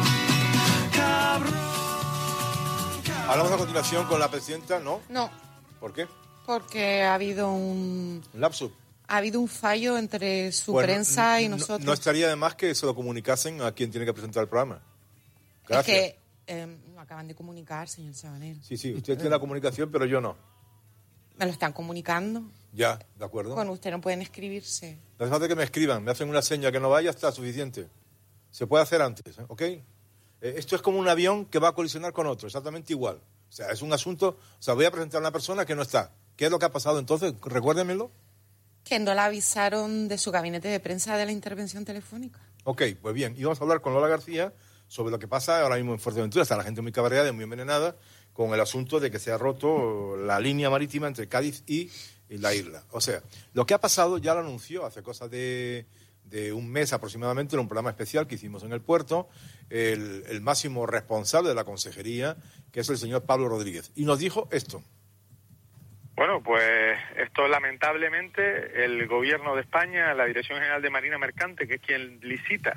Hablamos a continuación con la presidenta, ¿no? No. ¿Por qué? Porque ha habido un lapsus. Ha habido un fallo entre su prensa y nosotros. No estaría de más que se lo comunicasen a quien tiene que presentar el programa. Gracias. Es que lo acaban de comunicar, señor Sabanero. Sí, usted tiene la comunicación, pero yo no. Me lo están comunicando. Ya, de acuerdo. Con usted no pueden escribirse. No hace falta que me escriban, me hacen una seña que no vaya, está suficiente. Se puede hacer antes, ¿ok? Esto es como un avión que va a colisionar con otro, exactamente igual. O sea, es un asunto... O sea, voy a presentar a una persona que no está. ¿Qué es lo que ha pasado entonces? Recuérdenmelo. Que no la avisaron de su gabinete de prensa de la intervención telefónica. Ok, pues bien. Y vamos a hablar con Lola García sobre lo que pasa ahora mismo en Fuerteventura. Está la gente muy cabreada y muy envenenada con el asunto de que se ha roto la línea marítima entre Cádiz y la isla. O sea, lo que ha pasado ya lo anunció hace cosa de un mes aproximadamente en un programa especial que hicimos en el puerto, el máximo responsable de la consejería, que es el señor Pablo Rodríguez. Y nos dijo esto. Bueno, pues esto lamentablemente el Gobierno de España, la Dirección General de Marina Mercante, que es quien licita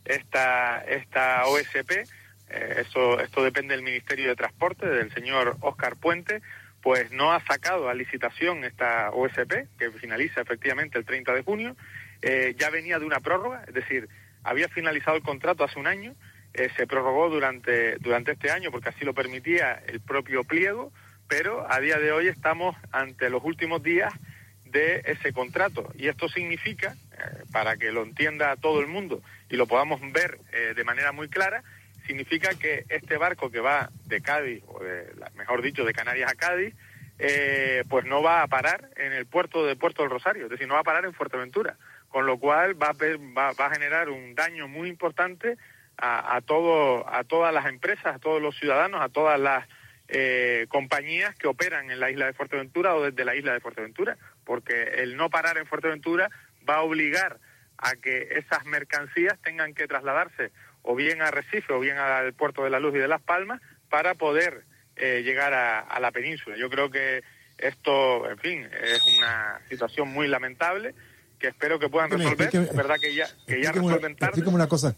esta OSP, esto depende del Ministerio de Transporte, del señor Óscar Puente, pues no ha sacado a licitación esta OSP, que finaliza efectivamente el 30 de junio, ya venía de una prórroga, es decir, había finalizado el contrato hace un año, se prorrogó durante este año porque así lo permitía el propio pliego, pero a día de hoy estamos ante los últimos días de ese contrato. Y esto significa, para que lo entienda todo el mundo y lo podamos ver de manera muy clara, significa que este barco que va de Cádiz, mejor dicho, de Canarias a Cádiz, pues no va a parar en el puerto de Puerto del Rosario, es decir, no va a parar en Fuerteventura, con lo cual va a generar un daño muy importante a todas las empresas, a todos los ciudadanos, a todas las compañías que operan en la isla de Fuerteventura o desde la isla de Fuerteventura, porque el no parar en Fuerteventura va a obligar a que esas mercancías tengan que trasladarse o bien a Arrecife o bien al puerto de La Luz y de Las Palmas para poder llegar a la península. Yo creo que esto, en fin, es una situación muy lamentable que espero que puedan resolver. Es verdad que ya resuelven tarde. Explícame una cosa.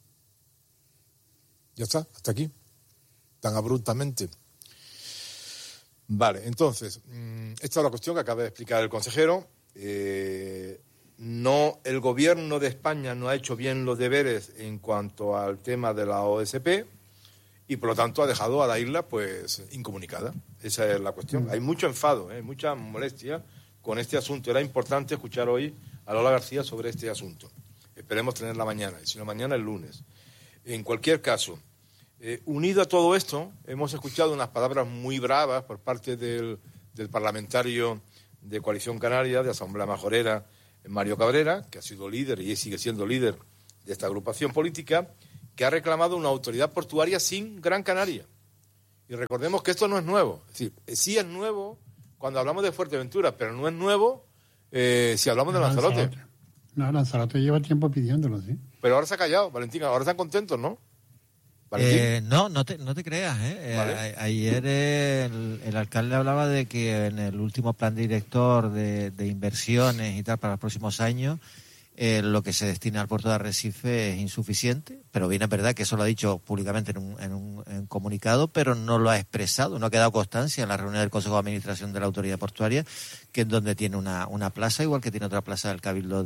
¿Ya está? ¿Hasta aquí? Tan abruptamente. Vale, entonces, esta es la cuestión que acaba de explicar el consejero. El gobierno de España no ha hecho bien los deberes en cuanto al tema de la OSP y por lo tanto ha dejado a la isla pues incomunicada. Esa es la cuestión. Hay mucho enfado, mucha molestia con este asunto. Era importante escuchar hoy a Lola García sobre este asunto. Esperemos tenerla mañana, y si no mañana el lunes. En cualquier caso, Unido a todo esto, hemos escuchado unas palabras muy bravas por parte del parlamentario de Coalición Canaria, de Asamblea Majorera, Mario Cabrera, que ha sido líder y sigue siendo líder de esta agrupación política, que ha reclamado una autoridad portuaria sin Gran Canaria. Y recordemos que esto no es nuevo. Es decir, sí es nuevo cuando hablamos de Fuerteventura, pero no es nuevo si hablamos de Lanzarote. No, Lanzarote lleva tiempo pidiéndolo, sí. Pero ahora se ha callado, Valentín. Ahora están contentos, ¿no? No te creas. ¿eh? Ayer el alcalde hablaba de que en el último plan director de inversiones y tal para los próximos años lo que se destina al puerto de Arrecife es insuficiente, pero bien es verdad que eso lo ha dicho públicamente en un comunicado, pero no lo ha expresado, no ha quedado constancia en la reunión del Consejo de Administración de la Autoridad Portuaria, que es donde tiene una plaza, igual que tiene otra plaza del Cabildo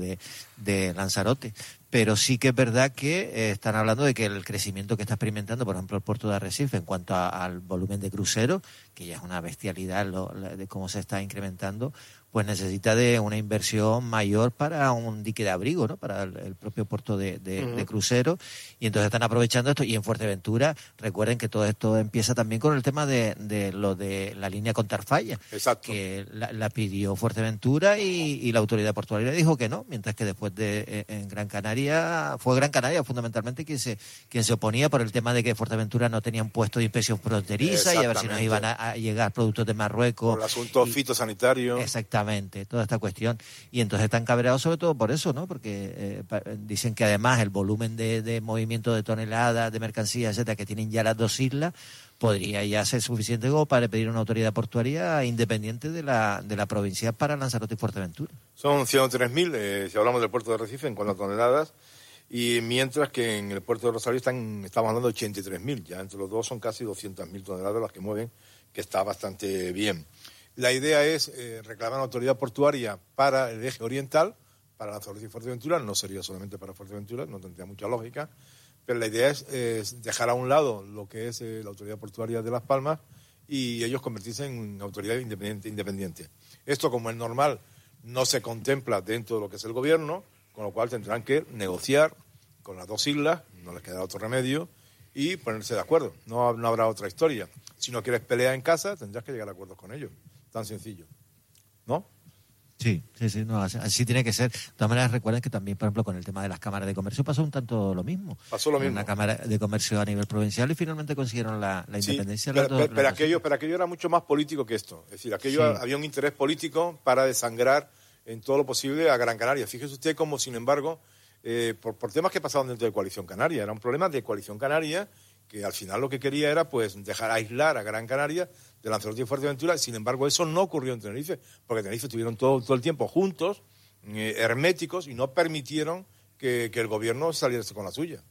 de Lanzarote. Pero sí que es verdad que están hablando de que el crecimiento que está experimentando, por ejemplo, el puerto de Arrecife en cuanto al volumen de cruceros, que ya es una bestialidad de cómo se está incrementando, pues necesita de una inversión mayor para un dique de abrigo, ¿no? Para el propio puerto de cruceros. Y entonces están aprovechando esto. Y en Fuerteventura, recuerden que todo esto empieza también con el tema de lo de la línea con Tarfalla. Exacto. Que la pidió Fuerteventura y la autoridad portuaria dijo que no, mientras que después en Gran Canaria, fue Gran Canaria fundamentalmente quien se oponía por el tema de que Fuerteventura no tenía un puesto de inspección fronteriza y a ver si nos iban a llegar productos de Marruecos. Por el asunto fitosanitario. Exactamente, toda esta cuestión. Y entonces están cabreados sobre todo por eso, ¿no? Porque dicen que además el volumen de movimiento de toneladas, de mercancías, etcétera, que tienen ya las dos islas, podría ya ser suficiente como para pedir una autoridad portuaria independiente de la provincia para Lanzarote y Fuerteventura. Son 103.000, si hablamos del puerto de Recife, en cuanto a toneladas, y mientras que en el puerto de Rosario estamos hablando de 83.000, ya entre los dos son casi 200.000 toneladas las que mueven, que está bastante bien. La idea es reclamar una autoridad portuaria para el eje oriental, para Lanzarote y Fuerteventura, no sería solamente para Fuerteventura, no tendría mucha lógica, pero la idea es dejar a un lado lo que es la autoridad portuaria de Las Palmas y ellos convertirse en autoridad independiente. Esto, como es normal, no se contempla dentro de lo que es el gobierno, con lo cual tendrán que negociar con las dos islas, no les quedará otro remedio, y ponerse de acuerdo. No habrá otra historia. Si no quieres pelear en casa, tendrás que llegar a acuerdos con ellos. Tan sencillo. ¿No? Sí, no, así tiene que ser. De todas maneras, recuerden que también, por ejemplo, con el tema de las cámaras de comercio pasó un tanto lo mismo. Pasó lo mismo. Una cámara de comercio a nivel provincial y finalmente consiguieron la independencia. Pero aquello era mucho más político que esto. Es decir, había un interés político para desangrar en todo lo posible a Gran Canaria. Fíjese usted cómo, sin embargo, por temas que pasaban dentro de Coalición Canaria, era un problema de Coalición Canaria que al final lo que quería era pues dejar aislar a Gran Canaria de Lanzarote y Fuerteventura. Sin embargo, eso no ocurrió en Tenerife, porque Tenerife estuvieron todo el tiempo juntos, herméticos, y no permitieron que el gobierno saliese con la suya.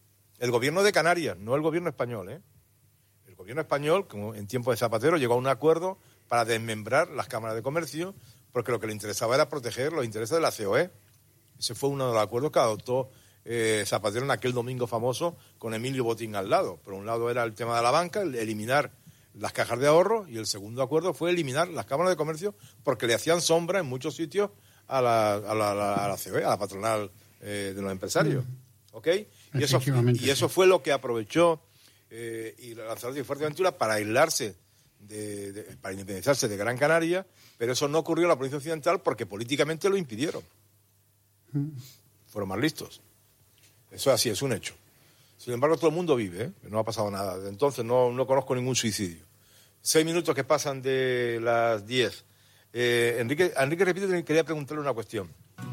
El gobierno de Canarias, no el gobierno español, ¿eh? El gobierno español, como en tiempo de Zapatero, llegó a un acuerdo para desmembrar las cámaras de comercio, porque lo que le interesaba era proteger los intereses de la COE. Ese fue uno de los acuerdos que adoptó Zapatero en aquel domingo famoso con Emilio Botín al lado. Por un lado era el tema de la banca, eliminar las cajas de ahorro, y el segundo acuerdo fue eliminar las cámaras de comercio porque le hacían sombra en muchos sitios a la COE, a la patronal de los empresarios. ¿Ok? Y eso fue lo que aprovechó y Lanzarote y Fuerteventura para aislarse, para independizarse de Gran Canaria, pero eso no ocurrió en la provincia occidental porque políticamente lo impidieron. Fueron más listos. Eso es así, es un hecho. Sin embargo, todo el mundo vive, ¿eh? No ha pasado nada. Desde entonces no conozco ningún suicidio. 6 minutos que pasan de las 10. Enrique Repite, quería preguntarle una cuestión.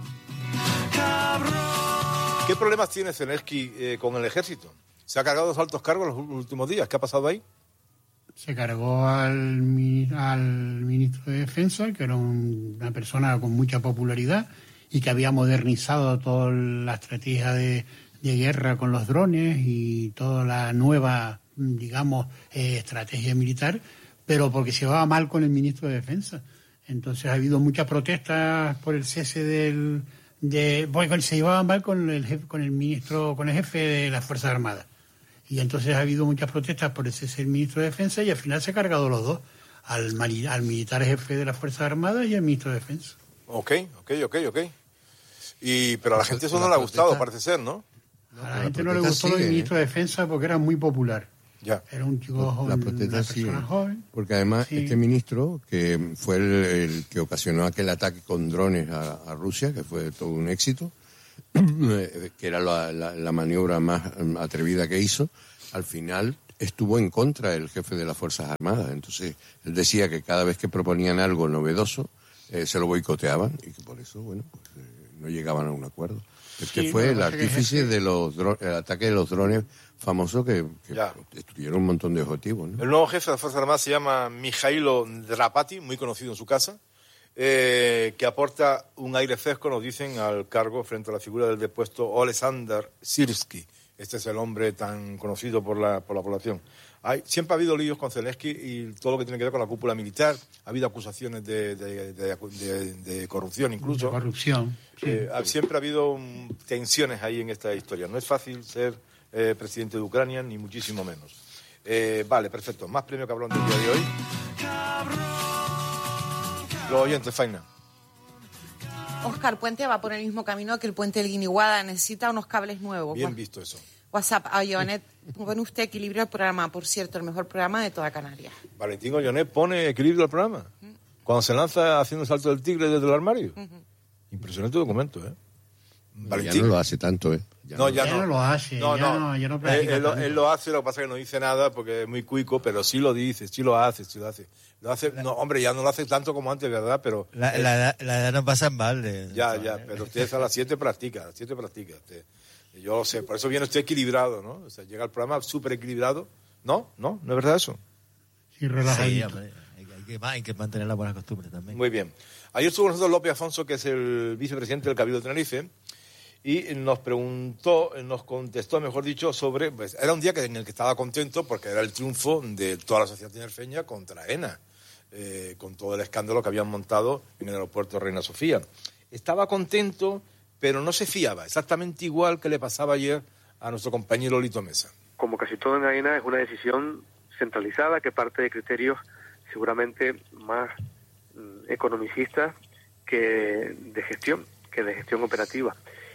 ¿Qué problemas tiene Zelensky con el ejército? ¿Se ha cargado los altos cargos los últimos días? ¿Qué ha pasado ahí? Se cargó al ministro de Defensa, que era una persona con mucha popularidad y que había modernizado toda la estrategia de guerra con los drones y toda la nueva, digamos, estrategia militar, pero porque se llevaba mal con el ministro de Defensa. Entonces ha habido muchas protestas por el cese porque se llevaba mal con el jefe de las Fuerzas Armadas. Y entonces ha habido muchas protestas por el cese del ministro de Defensa y al final se ha cargado los dos, al militar jefe de las Fuerzas Armadas y al ministro de Defensa. Ok. Pero a la gente eso no le ha gustado, parece ser, ¿no? A la gente no le gustó el ministro de Defensa porque era muy popular. Ya. Era un chico joven, la protesta, una persona joven. Porque además Sí. este ministro, que fue el que ocasionó aquel ataque con drones a Rusia, que fue todo un éxito, que era la maniobra más atrevida que hizo, al final estuvo en contra del jefe de las Fuerzas Armadas. Entonces, él decía que cada vez que proponían algo novedoso, se lo boicoteaban y que por eso, bueno, pues no llegaban a un acuerdo. Este fue el artífice del ataque de los drones famoso que destruyeron un montón de objetivos, ¿no? El nuevo jefe de las Fuerzas Armadas se llama Mijailo Drapati, muy conocido en su casa, que aporta un aire fresco, nos dicen, al cargo frente a la figura del depuesto Oleksandr Syrski. Este es el hombre tan conocido por la población. Siempre ha habido líos con Zelensky y todo lo que tiene que ver con la cúpula militar. Ha habido acusaciones de corrupción incluso. De corrupción. Sí. Siempre ha habido tensiones ahí en esta historia. No es fácil ser presidente de Ucrania, ni muchísimo menos. Vale, perfecto. Más premio cabrón del día de hoy. Los oyentes, Faina. Óscar Puente va por el mismo camino que el puente del Guiniguada. Necesita unos cables nuevos. Bien visto eso. WhatsApp a Jonet. Pone usted equilibrio al programa. Por cierto, el mejor programa de toda Canarias. Valentín Ollonet pone equilibrio al programa. Cuando se lanza haciendo el salto del tigre desde el armario. Impresionante documento, ¿eh? Valentín. Ya no lo hace tanto, ¿eh? Ya no lo hace. Ya no practica tanto. Él lo hace, lo que pasa es que no dice nada porque es muy cuico, pero sí lo dice, sí lo hace. No, hombre, ya no lo hace tanto como antes, ¿verdad? Pero la edad no pasa en balde. Ya, pero usted a las 7 practica. Yo lo sé, por eso viene usted equilibrado, ¿no? O sea, llega al programa súper equilibrado. ¿No es verdad eso? Sí, relajadito. Sí, hay que mantener las buenas costumbres también. Muy bien. Ayer estuvo con nosotros López Afonso, que es el vicepresidente del Cabildo de Tenerife, y nos contestó, mejor dicho, sobre... Pues, era un día en el que estaba contento porque era el triunfo de toda la sociedad tinerfeña contra ENA, con todo el escándalo que habían montado en el aeropuerto Reina Sofía. Estaba contento, pero no se fiaba, exactamente igual que le pasaba ayer a nuestro compañero Lito Mesa. Como casi todo en AENA, es una decisión centralizada que parte de criterios seguramente más economicistas que de gestión operativa.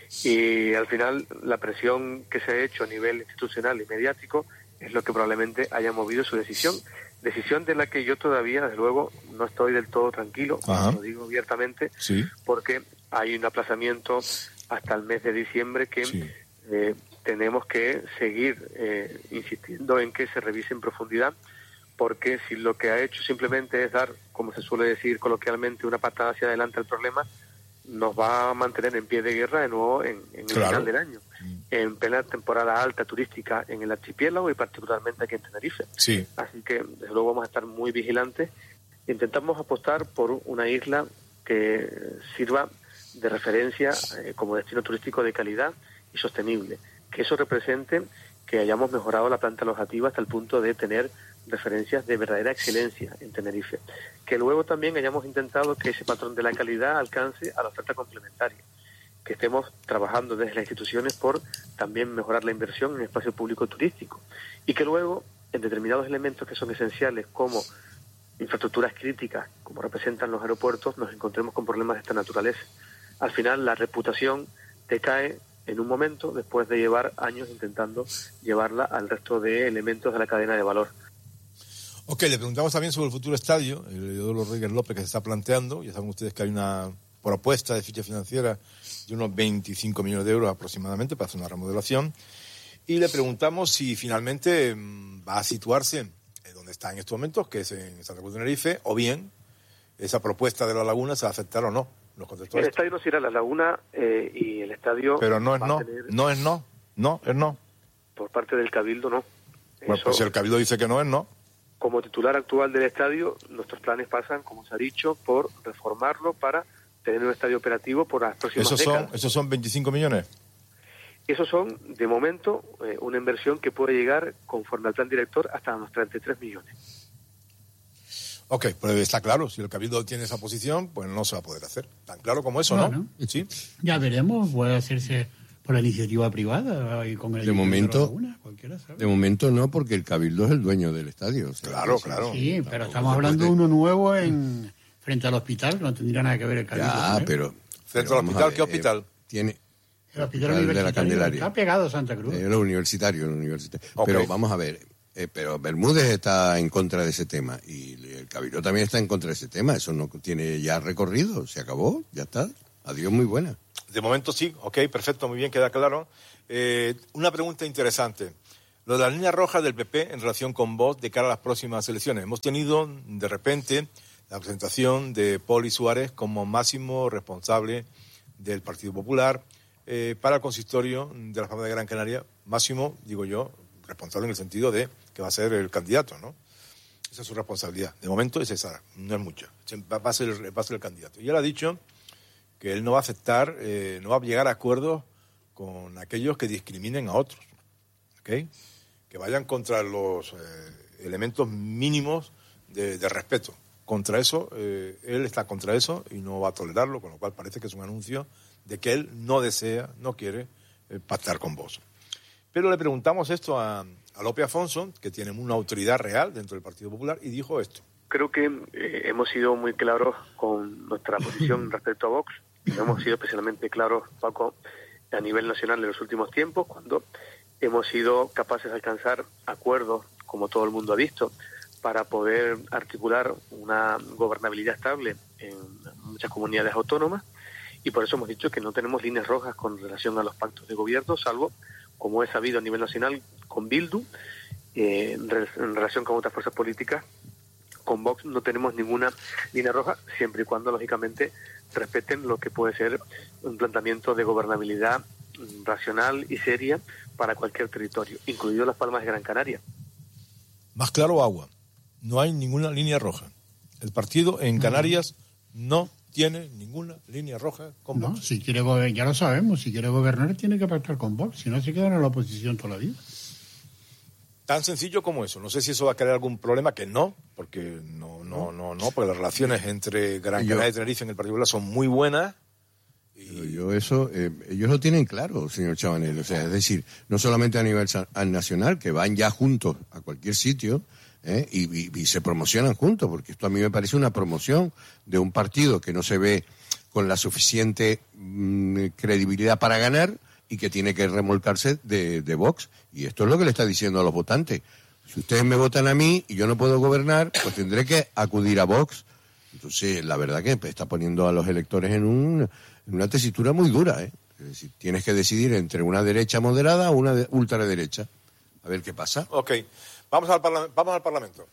Y al final la presión que se ha hecho a nivel institucional y mediático es lo que probablemente haya movido su decisión de la que yo todavía, desde luego, no estoy del todo tranquilo, lo digo abiertamente, porque hay un aplazamiento hasta el mes de diciembre que tenemos que seguir insistiendo en que se revise en profundidad, porque si lo que ha hecho simplemente es dar, como se suele decir coloquialmente, una patada hacia adelante al problema, nos va a mantener en pie de guerra de nuevo en el final del año, en plena temporada alta turística en el archipiélago y particularmente aquí en Tenerife. Así que desde luego vamos a estar muy vigilantes. Intentamos apostar por una isla que sirva de referencia como destino turístico de calidad y sostenible, que eso represente que hayamos mejorado la planta alojativa hasta el punto de tener referencias de verdadera excelencia en Tenerife, que luego también hayamos intentado que ese patrón de la calidad alcance a la oferta complementaria, que estemos trabajando desde las instituciones por también mejorar la inversión en espacio público turístico, y que luego en determinados elementos que son esenciales como infraestructuras críticas, como representan los aeropuertos, nos encontremos con problemas de esta naturaleza. Al final la reputación te cae en un momento después de llevar años intentando llevarla al resto de elementos de la cadena de valor. Ok, le preguntamos también sobre el futuro estadio, el Eduardo Rodríguez López, que se está planteando. Ya saben ustedes que hay una propuesta de ficha financiera de unos 25 millones de euros aproximadamente para hacer una remodelación. Y le preguntamos si finalmente va a situarse donde está en estos momentos, que es en Santa Cruz de Tenerife, o bien esa propuesta de la Laguna se va a aceptar o no. Nos contestó el estadio no se irá a la Laguna y el estadio... Pero no es no, no es no. Por parte del Cabildo no. Bueno, pues si el Cabildo dice que no es no. Como titular actual del estadio, nuestros planes pasan, como se ha dicho, por reformarlo para tener un estadio operativo por las próximas décadas. ¿Esos son 25 millones? Esos son, de momento, una inversión que puede llegar, conforme al plan director, hasta unos 33 millones. Ok, pues está claro, si el Cabildo tiene esa posición, pues no se va a poder hacer. Tan claro como eso, ¿no? Sí. Ya veremos, puede hacerse por la iniciativa privada y con el de momento no, porque el Cabildo es el dueño del estadio. O sea, claro. Sí, pero estamos hablando de uno nuevo frente al hospital, que no tendría nada que ver el Cabildo. Pero ¿frente al hospital? ¿Qué hospital? Tiene el hospital universitario. De la Candelaria. Está pegado a Santa Cruz. Lo universitario. Okay. Pero vamos a ver, Pero Bermúdez está en contra de ese tema y el Cabildo también está en contra de ese tema. Eso no tiene ya recorrido, se acabó, ya está. Adiós, muy buena. De momento sí, ok, perfecto, muy bien, queda claro. Una pregunta interesante. Lo de la línea roja del PP en relación con Vox de cara a las próximas elecciones. Hemos tenido, de repente, la presentación de Poli Suárez como máximo responsable del Partido Popular para el consistorio de la Palma de Gran Canaria. Máximo, digo yo, responsable en el sentido de que va a ser el candidato, ¿no? Esa es su responsabilidad. De momento es esa, no es mucha. Va a ser el candidato. Y él ha dicho que él no va a aceptar, no va a llegar a acuerdos con aquellos que discriminen a otros, ¿ok? Que vayan contra los elementos mínimos de respeto. Contra eso, él está contra eso y no va a tolerarlo, con lo cual parece que es un anuncio de que él no desea, no quiere pactar con Vox. Pero le preguntamos esto a Lope Afonso, que tiene una autoridad real dentro del Partido Popular, y dijo esto. Creo que hemos sido muy claros con nuestra posición respecto a Vox. Hemos sido especialmente claros, Paco, a nivel nacional en los últimos tiempos, cuando hemos sido capaces de alcanzar acuerdos, como todo el mundo ha visto, para poder articular una gobernabilidad estable en muchas comunidades autónomas, y por eso hemos dicho que no tenemos líneas rojas con relación a los pactos de gobierno, salvo, como es sabido a nivel nacional, con Bildu, en relación con otras fuerzas políticas. Con Vox no tenemos ninguna línea roja, siempre y cuando, lógicamente, respeten lo que puede ser un planteamiento de gobernabilidad racional y seria para cualquier territorio, incluido las Palmas de Gran Canaria. Más claro, agua. No hay ninguna línea roja. El partido en Canarias no tiene ninguna línea roja con Vox. No, si quiere gobernar, ya lo sabemos, si quiere gobernar tiene que pactar con Vox, si no se queda en la oposición toda la vida. Tan sencillo como eso. No sé si eso va a crear algún problema, que no, porque porque las relaciones entre Gran Canaria y Tenerife en el Partido Popular son muy buenas. Ellos lo tienen claro, señor Chabanel. O sea, es decir, no solamente a nivel nacional, que van ya juntos a cualquier sitio, y se promocionan juntos, porque esto a mí me parece una promoción de un partido que no se ve con la suficiente credibilidad para ganar y que tiene que remolcarse de Vox. Y esto es lo que le está diciendo a los votantes. Si ustedes me votan a mí y yo no puedo gobernar, pues tendré que acudir a Vox. Entonces, la verdad que está poniendo a los electores en una tesitura muy dura, Es decir, tienes que decidir entre una derecha moderada o una ultraderecha. A ver qué pasa. Ok. Vamos al Parlamento.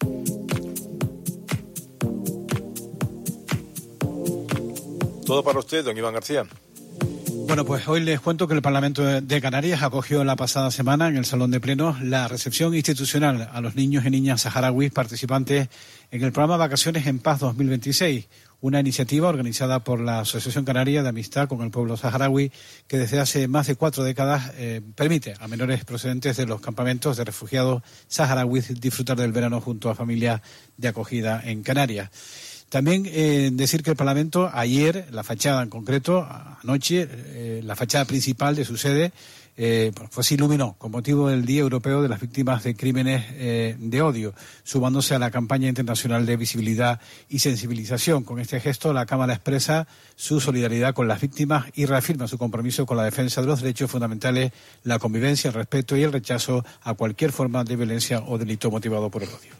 Todo para usted, don Iván García. Bueno, pues hoy les cuento que el Parlamento de Canarias acogió la pasada semana en el Salón de Plenos la recepción institucional a los niños y niñas saharauis participantes en el programa Vacaciones en Paz 2026, una iniciativa organizada por la Asociación Canaria de Amistad con el Pueblo Saharaui, que desde hace más de 4 décadas permite a menores procedentes de los campamentos de refugiados saharauis disfrutar del verano junto a familias de acogida en Canarias. También decir que el Parlamento ayer, la fachada en concreto, anoche, la fachada principal de su sede, pues se iluminó con motivo del Día Europeo de las Víctimas de Crímenes de Odio, sumándose a la campaña internacional de visibilidad y sensibilización. Con este gesto, la Cámara expresa su solidaridad con las víctimas y reafirma su compromiso con la defensa de los derechos fundamentales, la convivencia, el respeto y el rechazo a cualquier forma de violencia o delito motivado por el odio.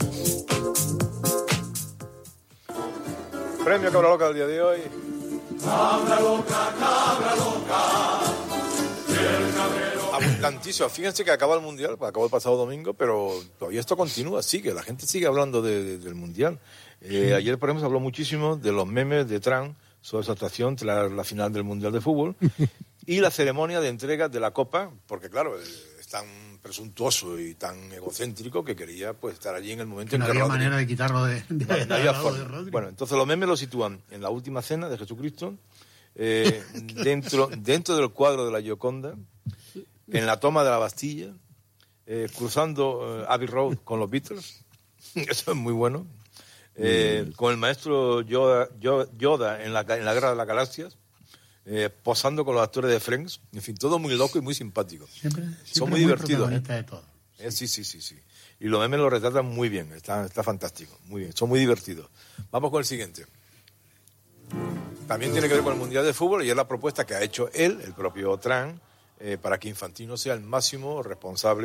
Premio Cabra Loca del día de hoy. Cabra loca, cabra loca. Abundantísimo. Fíjense que acaba el Mundial, acabó el pasado domingo, pero todavía esto continúa, sigue. La gente sigue hablando del Mundial. Ayer, por ejemplo, se habló muchísimo de los memes de Trump sobre su actuación tras la final del Mundial de Fútbol y la ceremonia de entrega de la Copa, porque claro, es tan presuntuoso y tan egocéntrico que quería pues estar allí en el momento en que no había manera de quitarlo de Rodri. Bueno, entonces los memes lo sitúan en la última cena de Jesucristo, dentro del cuadro de la Gioconda, en la toma de la Bastilla, cruzando Abbey Road con los Beatles, eso es muy bueno, con el maestro Yoda en la Guerra de las Galaxias, posando con los actores de Friends, en fin, todo muy loco y muy simpático. Siempre son muy divertidos. De todo. Sí. Y los memes lo retratan muy bien, está fantástico, muy bien, son muy divertidos. Vamos con el siguiente. También tiene que ver con el Mundial de Fútbol y es la propuesta que ha hecho él, el propio Trump, para que Infantino sea el máximo responsable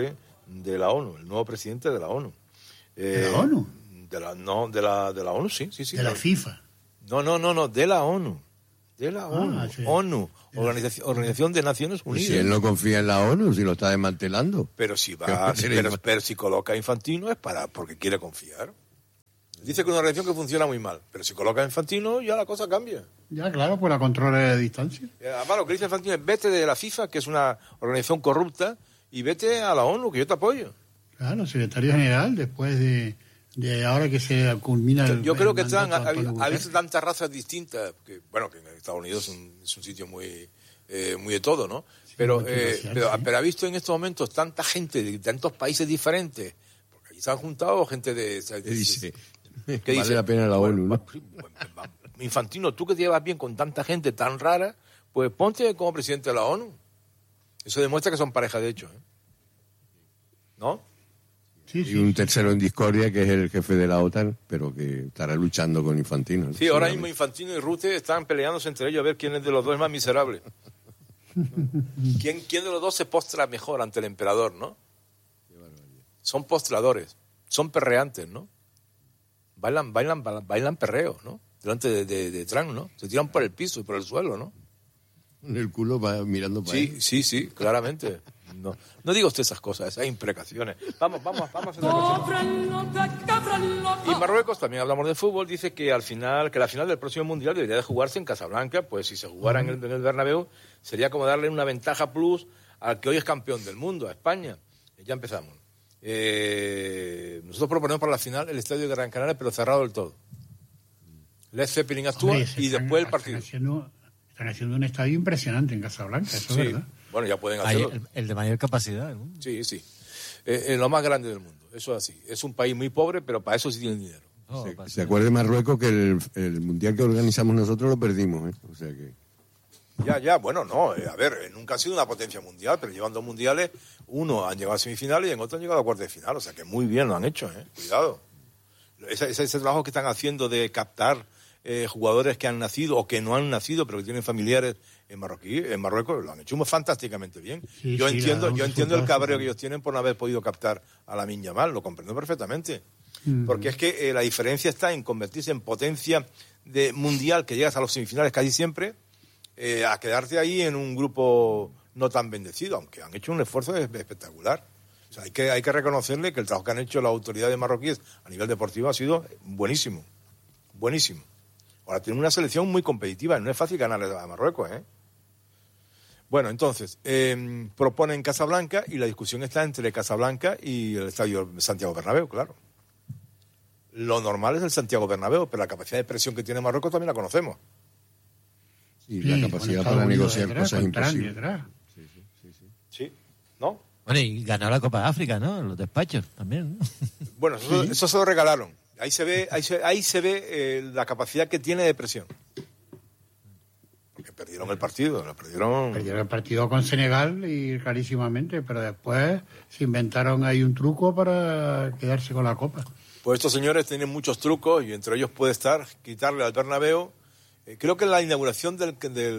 de la ONU, el nuevo presidente de la ONU. ¿De la ONU? De la ONU, sí. ¿De la FIFA? No, de la ONU. De la ONU. Sí. ONU, Organización de Naciones Unidas. Si él no confía en la ONU, si lo está desmantelando. Pero si pero si coloca a Infantino es porque quiere confiar. Dice que es una organización que funciona muy mal, pero si coloca a Infantino ya la cosa cambia. Ya, claro, pues la controla de distancia. Además, lo que dice Infantino es vete de la FIFA, que es una organización corrupta, y vete a la ONU, que yo te apoyo. Claro, secretario general, después de ahora que se culmina yo creo que ha visto tantas razas distintas, que en Estados Unidos es un sitio muy de todo, ¿no? Sí, pero ha visto en estos momentos tanta gente de tantos países diferentes, porque allí se han juntado gente ¿Qué vale la pena la ONU, ¿no? Infantino, tú que te llevas bien con tanta gente tan rara, pues ponte como presidente de la ONU. Eso demuestra que son pareja de hecho, ¿eh? ¿No? Y un tercero en discordia, que es el jefe de la OTAN, pero que estará luchando con Infantino, ¿no? Sí, ahora mismo Infantino y Rutte están peleándose entre ellos a ver quién es de los dos es más miserable. ¿Quién de los dos se postra mejor ante el emperador, no? Son postradores, son perreantes, ¿no? Bailan perreo, ¿no? Delante de Trump, ¿no? Se tiran por el piso y por el suelo, ¿no? En el culo va mirando para él. Sí, claramente. No diga usted esas cosas, esas imprecaciones. Vamos a hacer otra cosa. Y Marruecos, también hablamos de fútbol, dice que la final del próximo Mundial debería de jugarse en Casablanca, pues si se jugara en el Bernabéu sería como darle una ventaja plus al que hoy es campeón del mundo, a España. Ya empezamos. Nosotros proponemos para la final el estadio de Gran Canaria, pero cerrado del todo. Led Zeppelin actúa y después el partido. Están haciendo un estadio impresionante en Casablanca, eso es verdad. Bueno, ya pueden hacerlo. El de mayor capacidad del mundo. Sí. Lo más grande del mundo. Eso es así. Es un país muy pobre, pero para eso sí tienen dinero. Se acuerde Marruecos que el mundial que organizamos nosotros lo perdimos, ¿eh? O sea que... Bueno, no. A ver, nunca ha sido una potencia mundial, pero llevan 2 mundiales. Uno han llegado a semifinales y en otro han llegado a cuartos de final. O sea que muy bien lo han hecho, ¿eh? Cuidado. Ese trabajo que están haciendo de captar jugadores que han nacido o que no han nacido, pero que tienen familiares en Marruecos, lo han hecho fantásticamente bien. Yo entiendo el cabreo que ellos tienen por no haber podido captar a Lamine Yamal, lo comprendo perfectamente. Porque es que la diferencia está en convertirse en potencia mundial, que llegas a los semifinales casi siempre, a quedarte ahí en un grupo no tan bendecido, aunque han hecho un esfuerzo espectacular. O sea, hay que reconocerle que el trabajo que han hecho las autoridades marroquíes a nivel deportivo ha sido buenísimo. Ahora tienen una selección muy competitiva, no es fácil ganarle a Marruecos, ¿eh? Bueno, entonces, proponen Casablanca y la discusión está entre Casablanca y el estadio Santiago Bernabéu, claro. Lo normal es el Santiago Bernabéu, pero la capacidad de presión que tiene Marruecos también la conocemos. Y la capacidad para negociar cosas imposibles. Sí, ¿no? Bueno, y ganó la Copa de África, ¿no? En los despachos también, ¿no? Bueno, eso se lo regalaron. Ahí se ve la capacidad que tiene de presión. Porque perdieron el partido. Perdieron el partido con Senegal y clarísimamente, pero después se inventaron ahí un truco para quedarse con la Copa. Pues estos señores tienen muchos trucos y entre ellos puede estar quitarle al Bernabéu. Creo que la inauguración del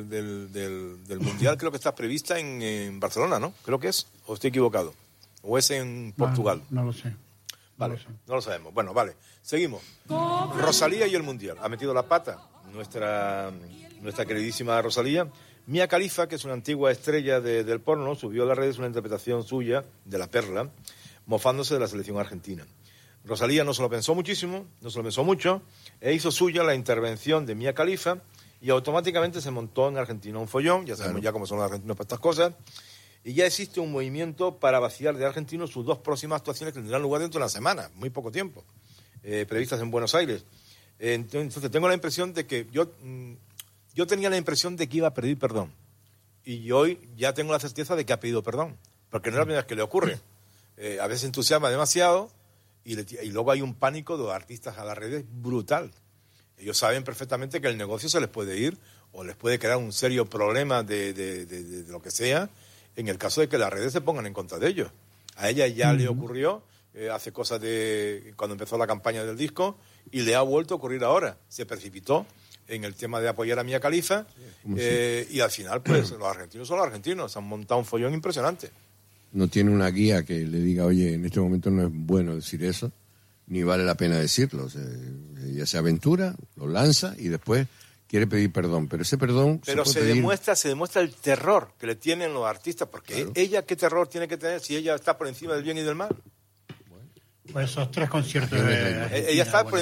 Mundial creo que está prevista en Barcelona, ¿no? Creo que es, o estoy equivocado. O es en Portugal. No lo sé. Vale, no lo sabemos. Bueno, vale, seguimos. Rosalía y el Mundial. Ha metido la pata nuestra queridísima Rosalía. Mia Khalifa, que es una antigua estrella del porno, subió a las redes una interpretación suya de La Perla, mofándose de la selección argentina. Rosalía no se lo pensó mucho, e hizo suya la intervención de Mia Khalifa y automáticamente se montó en Argentina un follón. Ya sabemos ya cómo son los argentinos para estas cosas. Y ya existe un movimiento para vaciar de argentinos sus 2 próximas actuaciones que tendrán lugar dentro de una semana, muy poco tiempo, previstas en Buenos Aires. Entonces tengo la impresión de que yo tenía la impresión de que iba a pedir perdón. Y hoy ya tengo la certeza de que ha pedido perdón, porque no es la primera vez que le ocurre. A veces entusiasma demasiado y luego hay un pánico de los artistas a las redes brutal. Ellos saben perfectamente que el negocio se les puede ir o les puede crear un serio problema de lo que sea, en el caso de que las redes se pongan en contra de ellos. A ella ya le ocurrió hace cosas de cuando empezó la campaña del disco y le ha vuelto a ocurrir ahora. Se precipitó en el tema de apoyar a Mia Khalifa y al final pues los argentinos son los argentinos. Se han montado un follón impresionante. no tiene una guía que le diga, oye, en este momento no es bueno decir eso, ni vale la pena decirlo. O sea, ella se aventura, lo lanza y después quiere pedir perdón, pero ese perdón se demuestra el terror que le tienen los artistas, porque claro. Ella qué terror tiene que tener si ella está por encima del bien y del mal. Pues esos 3 conciertos ella está por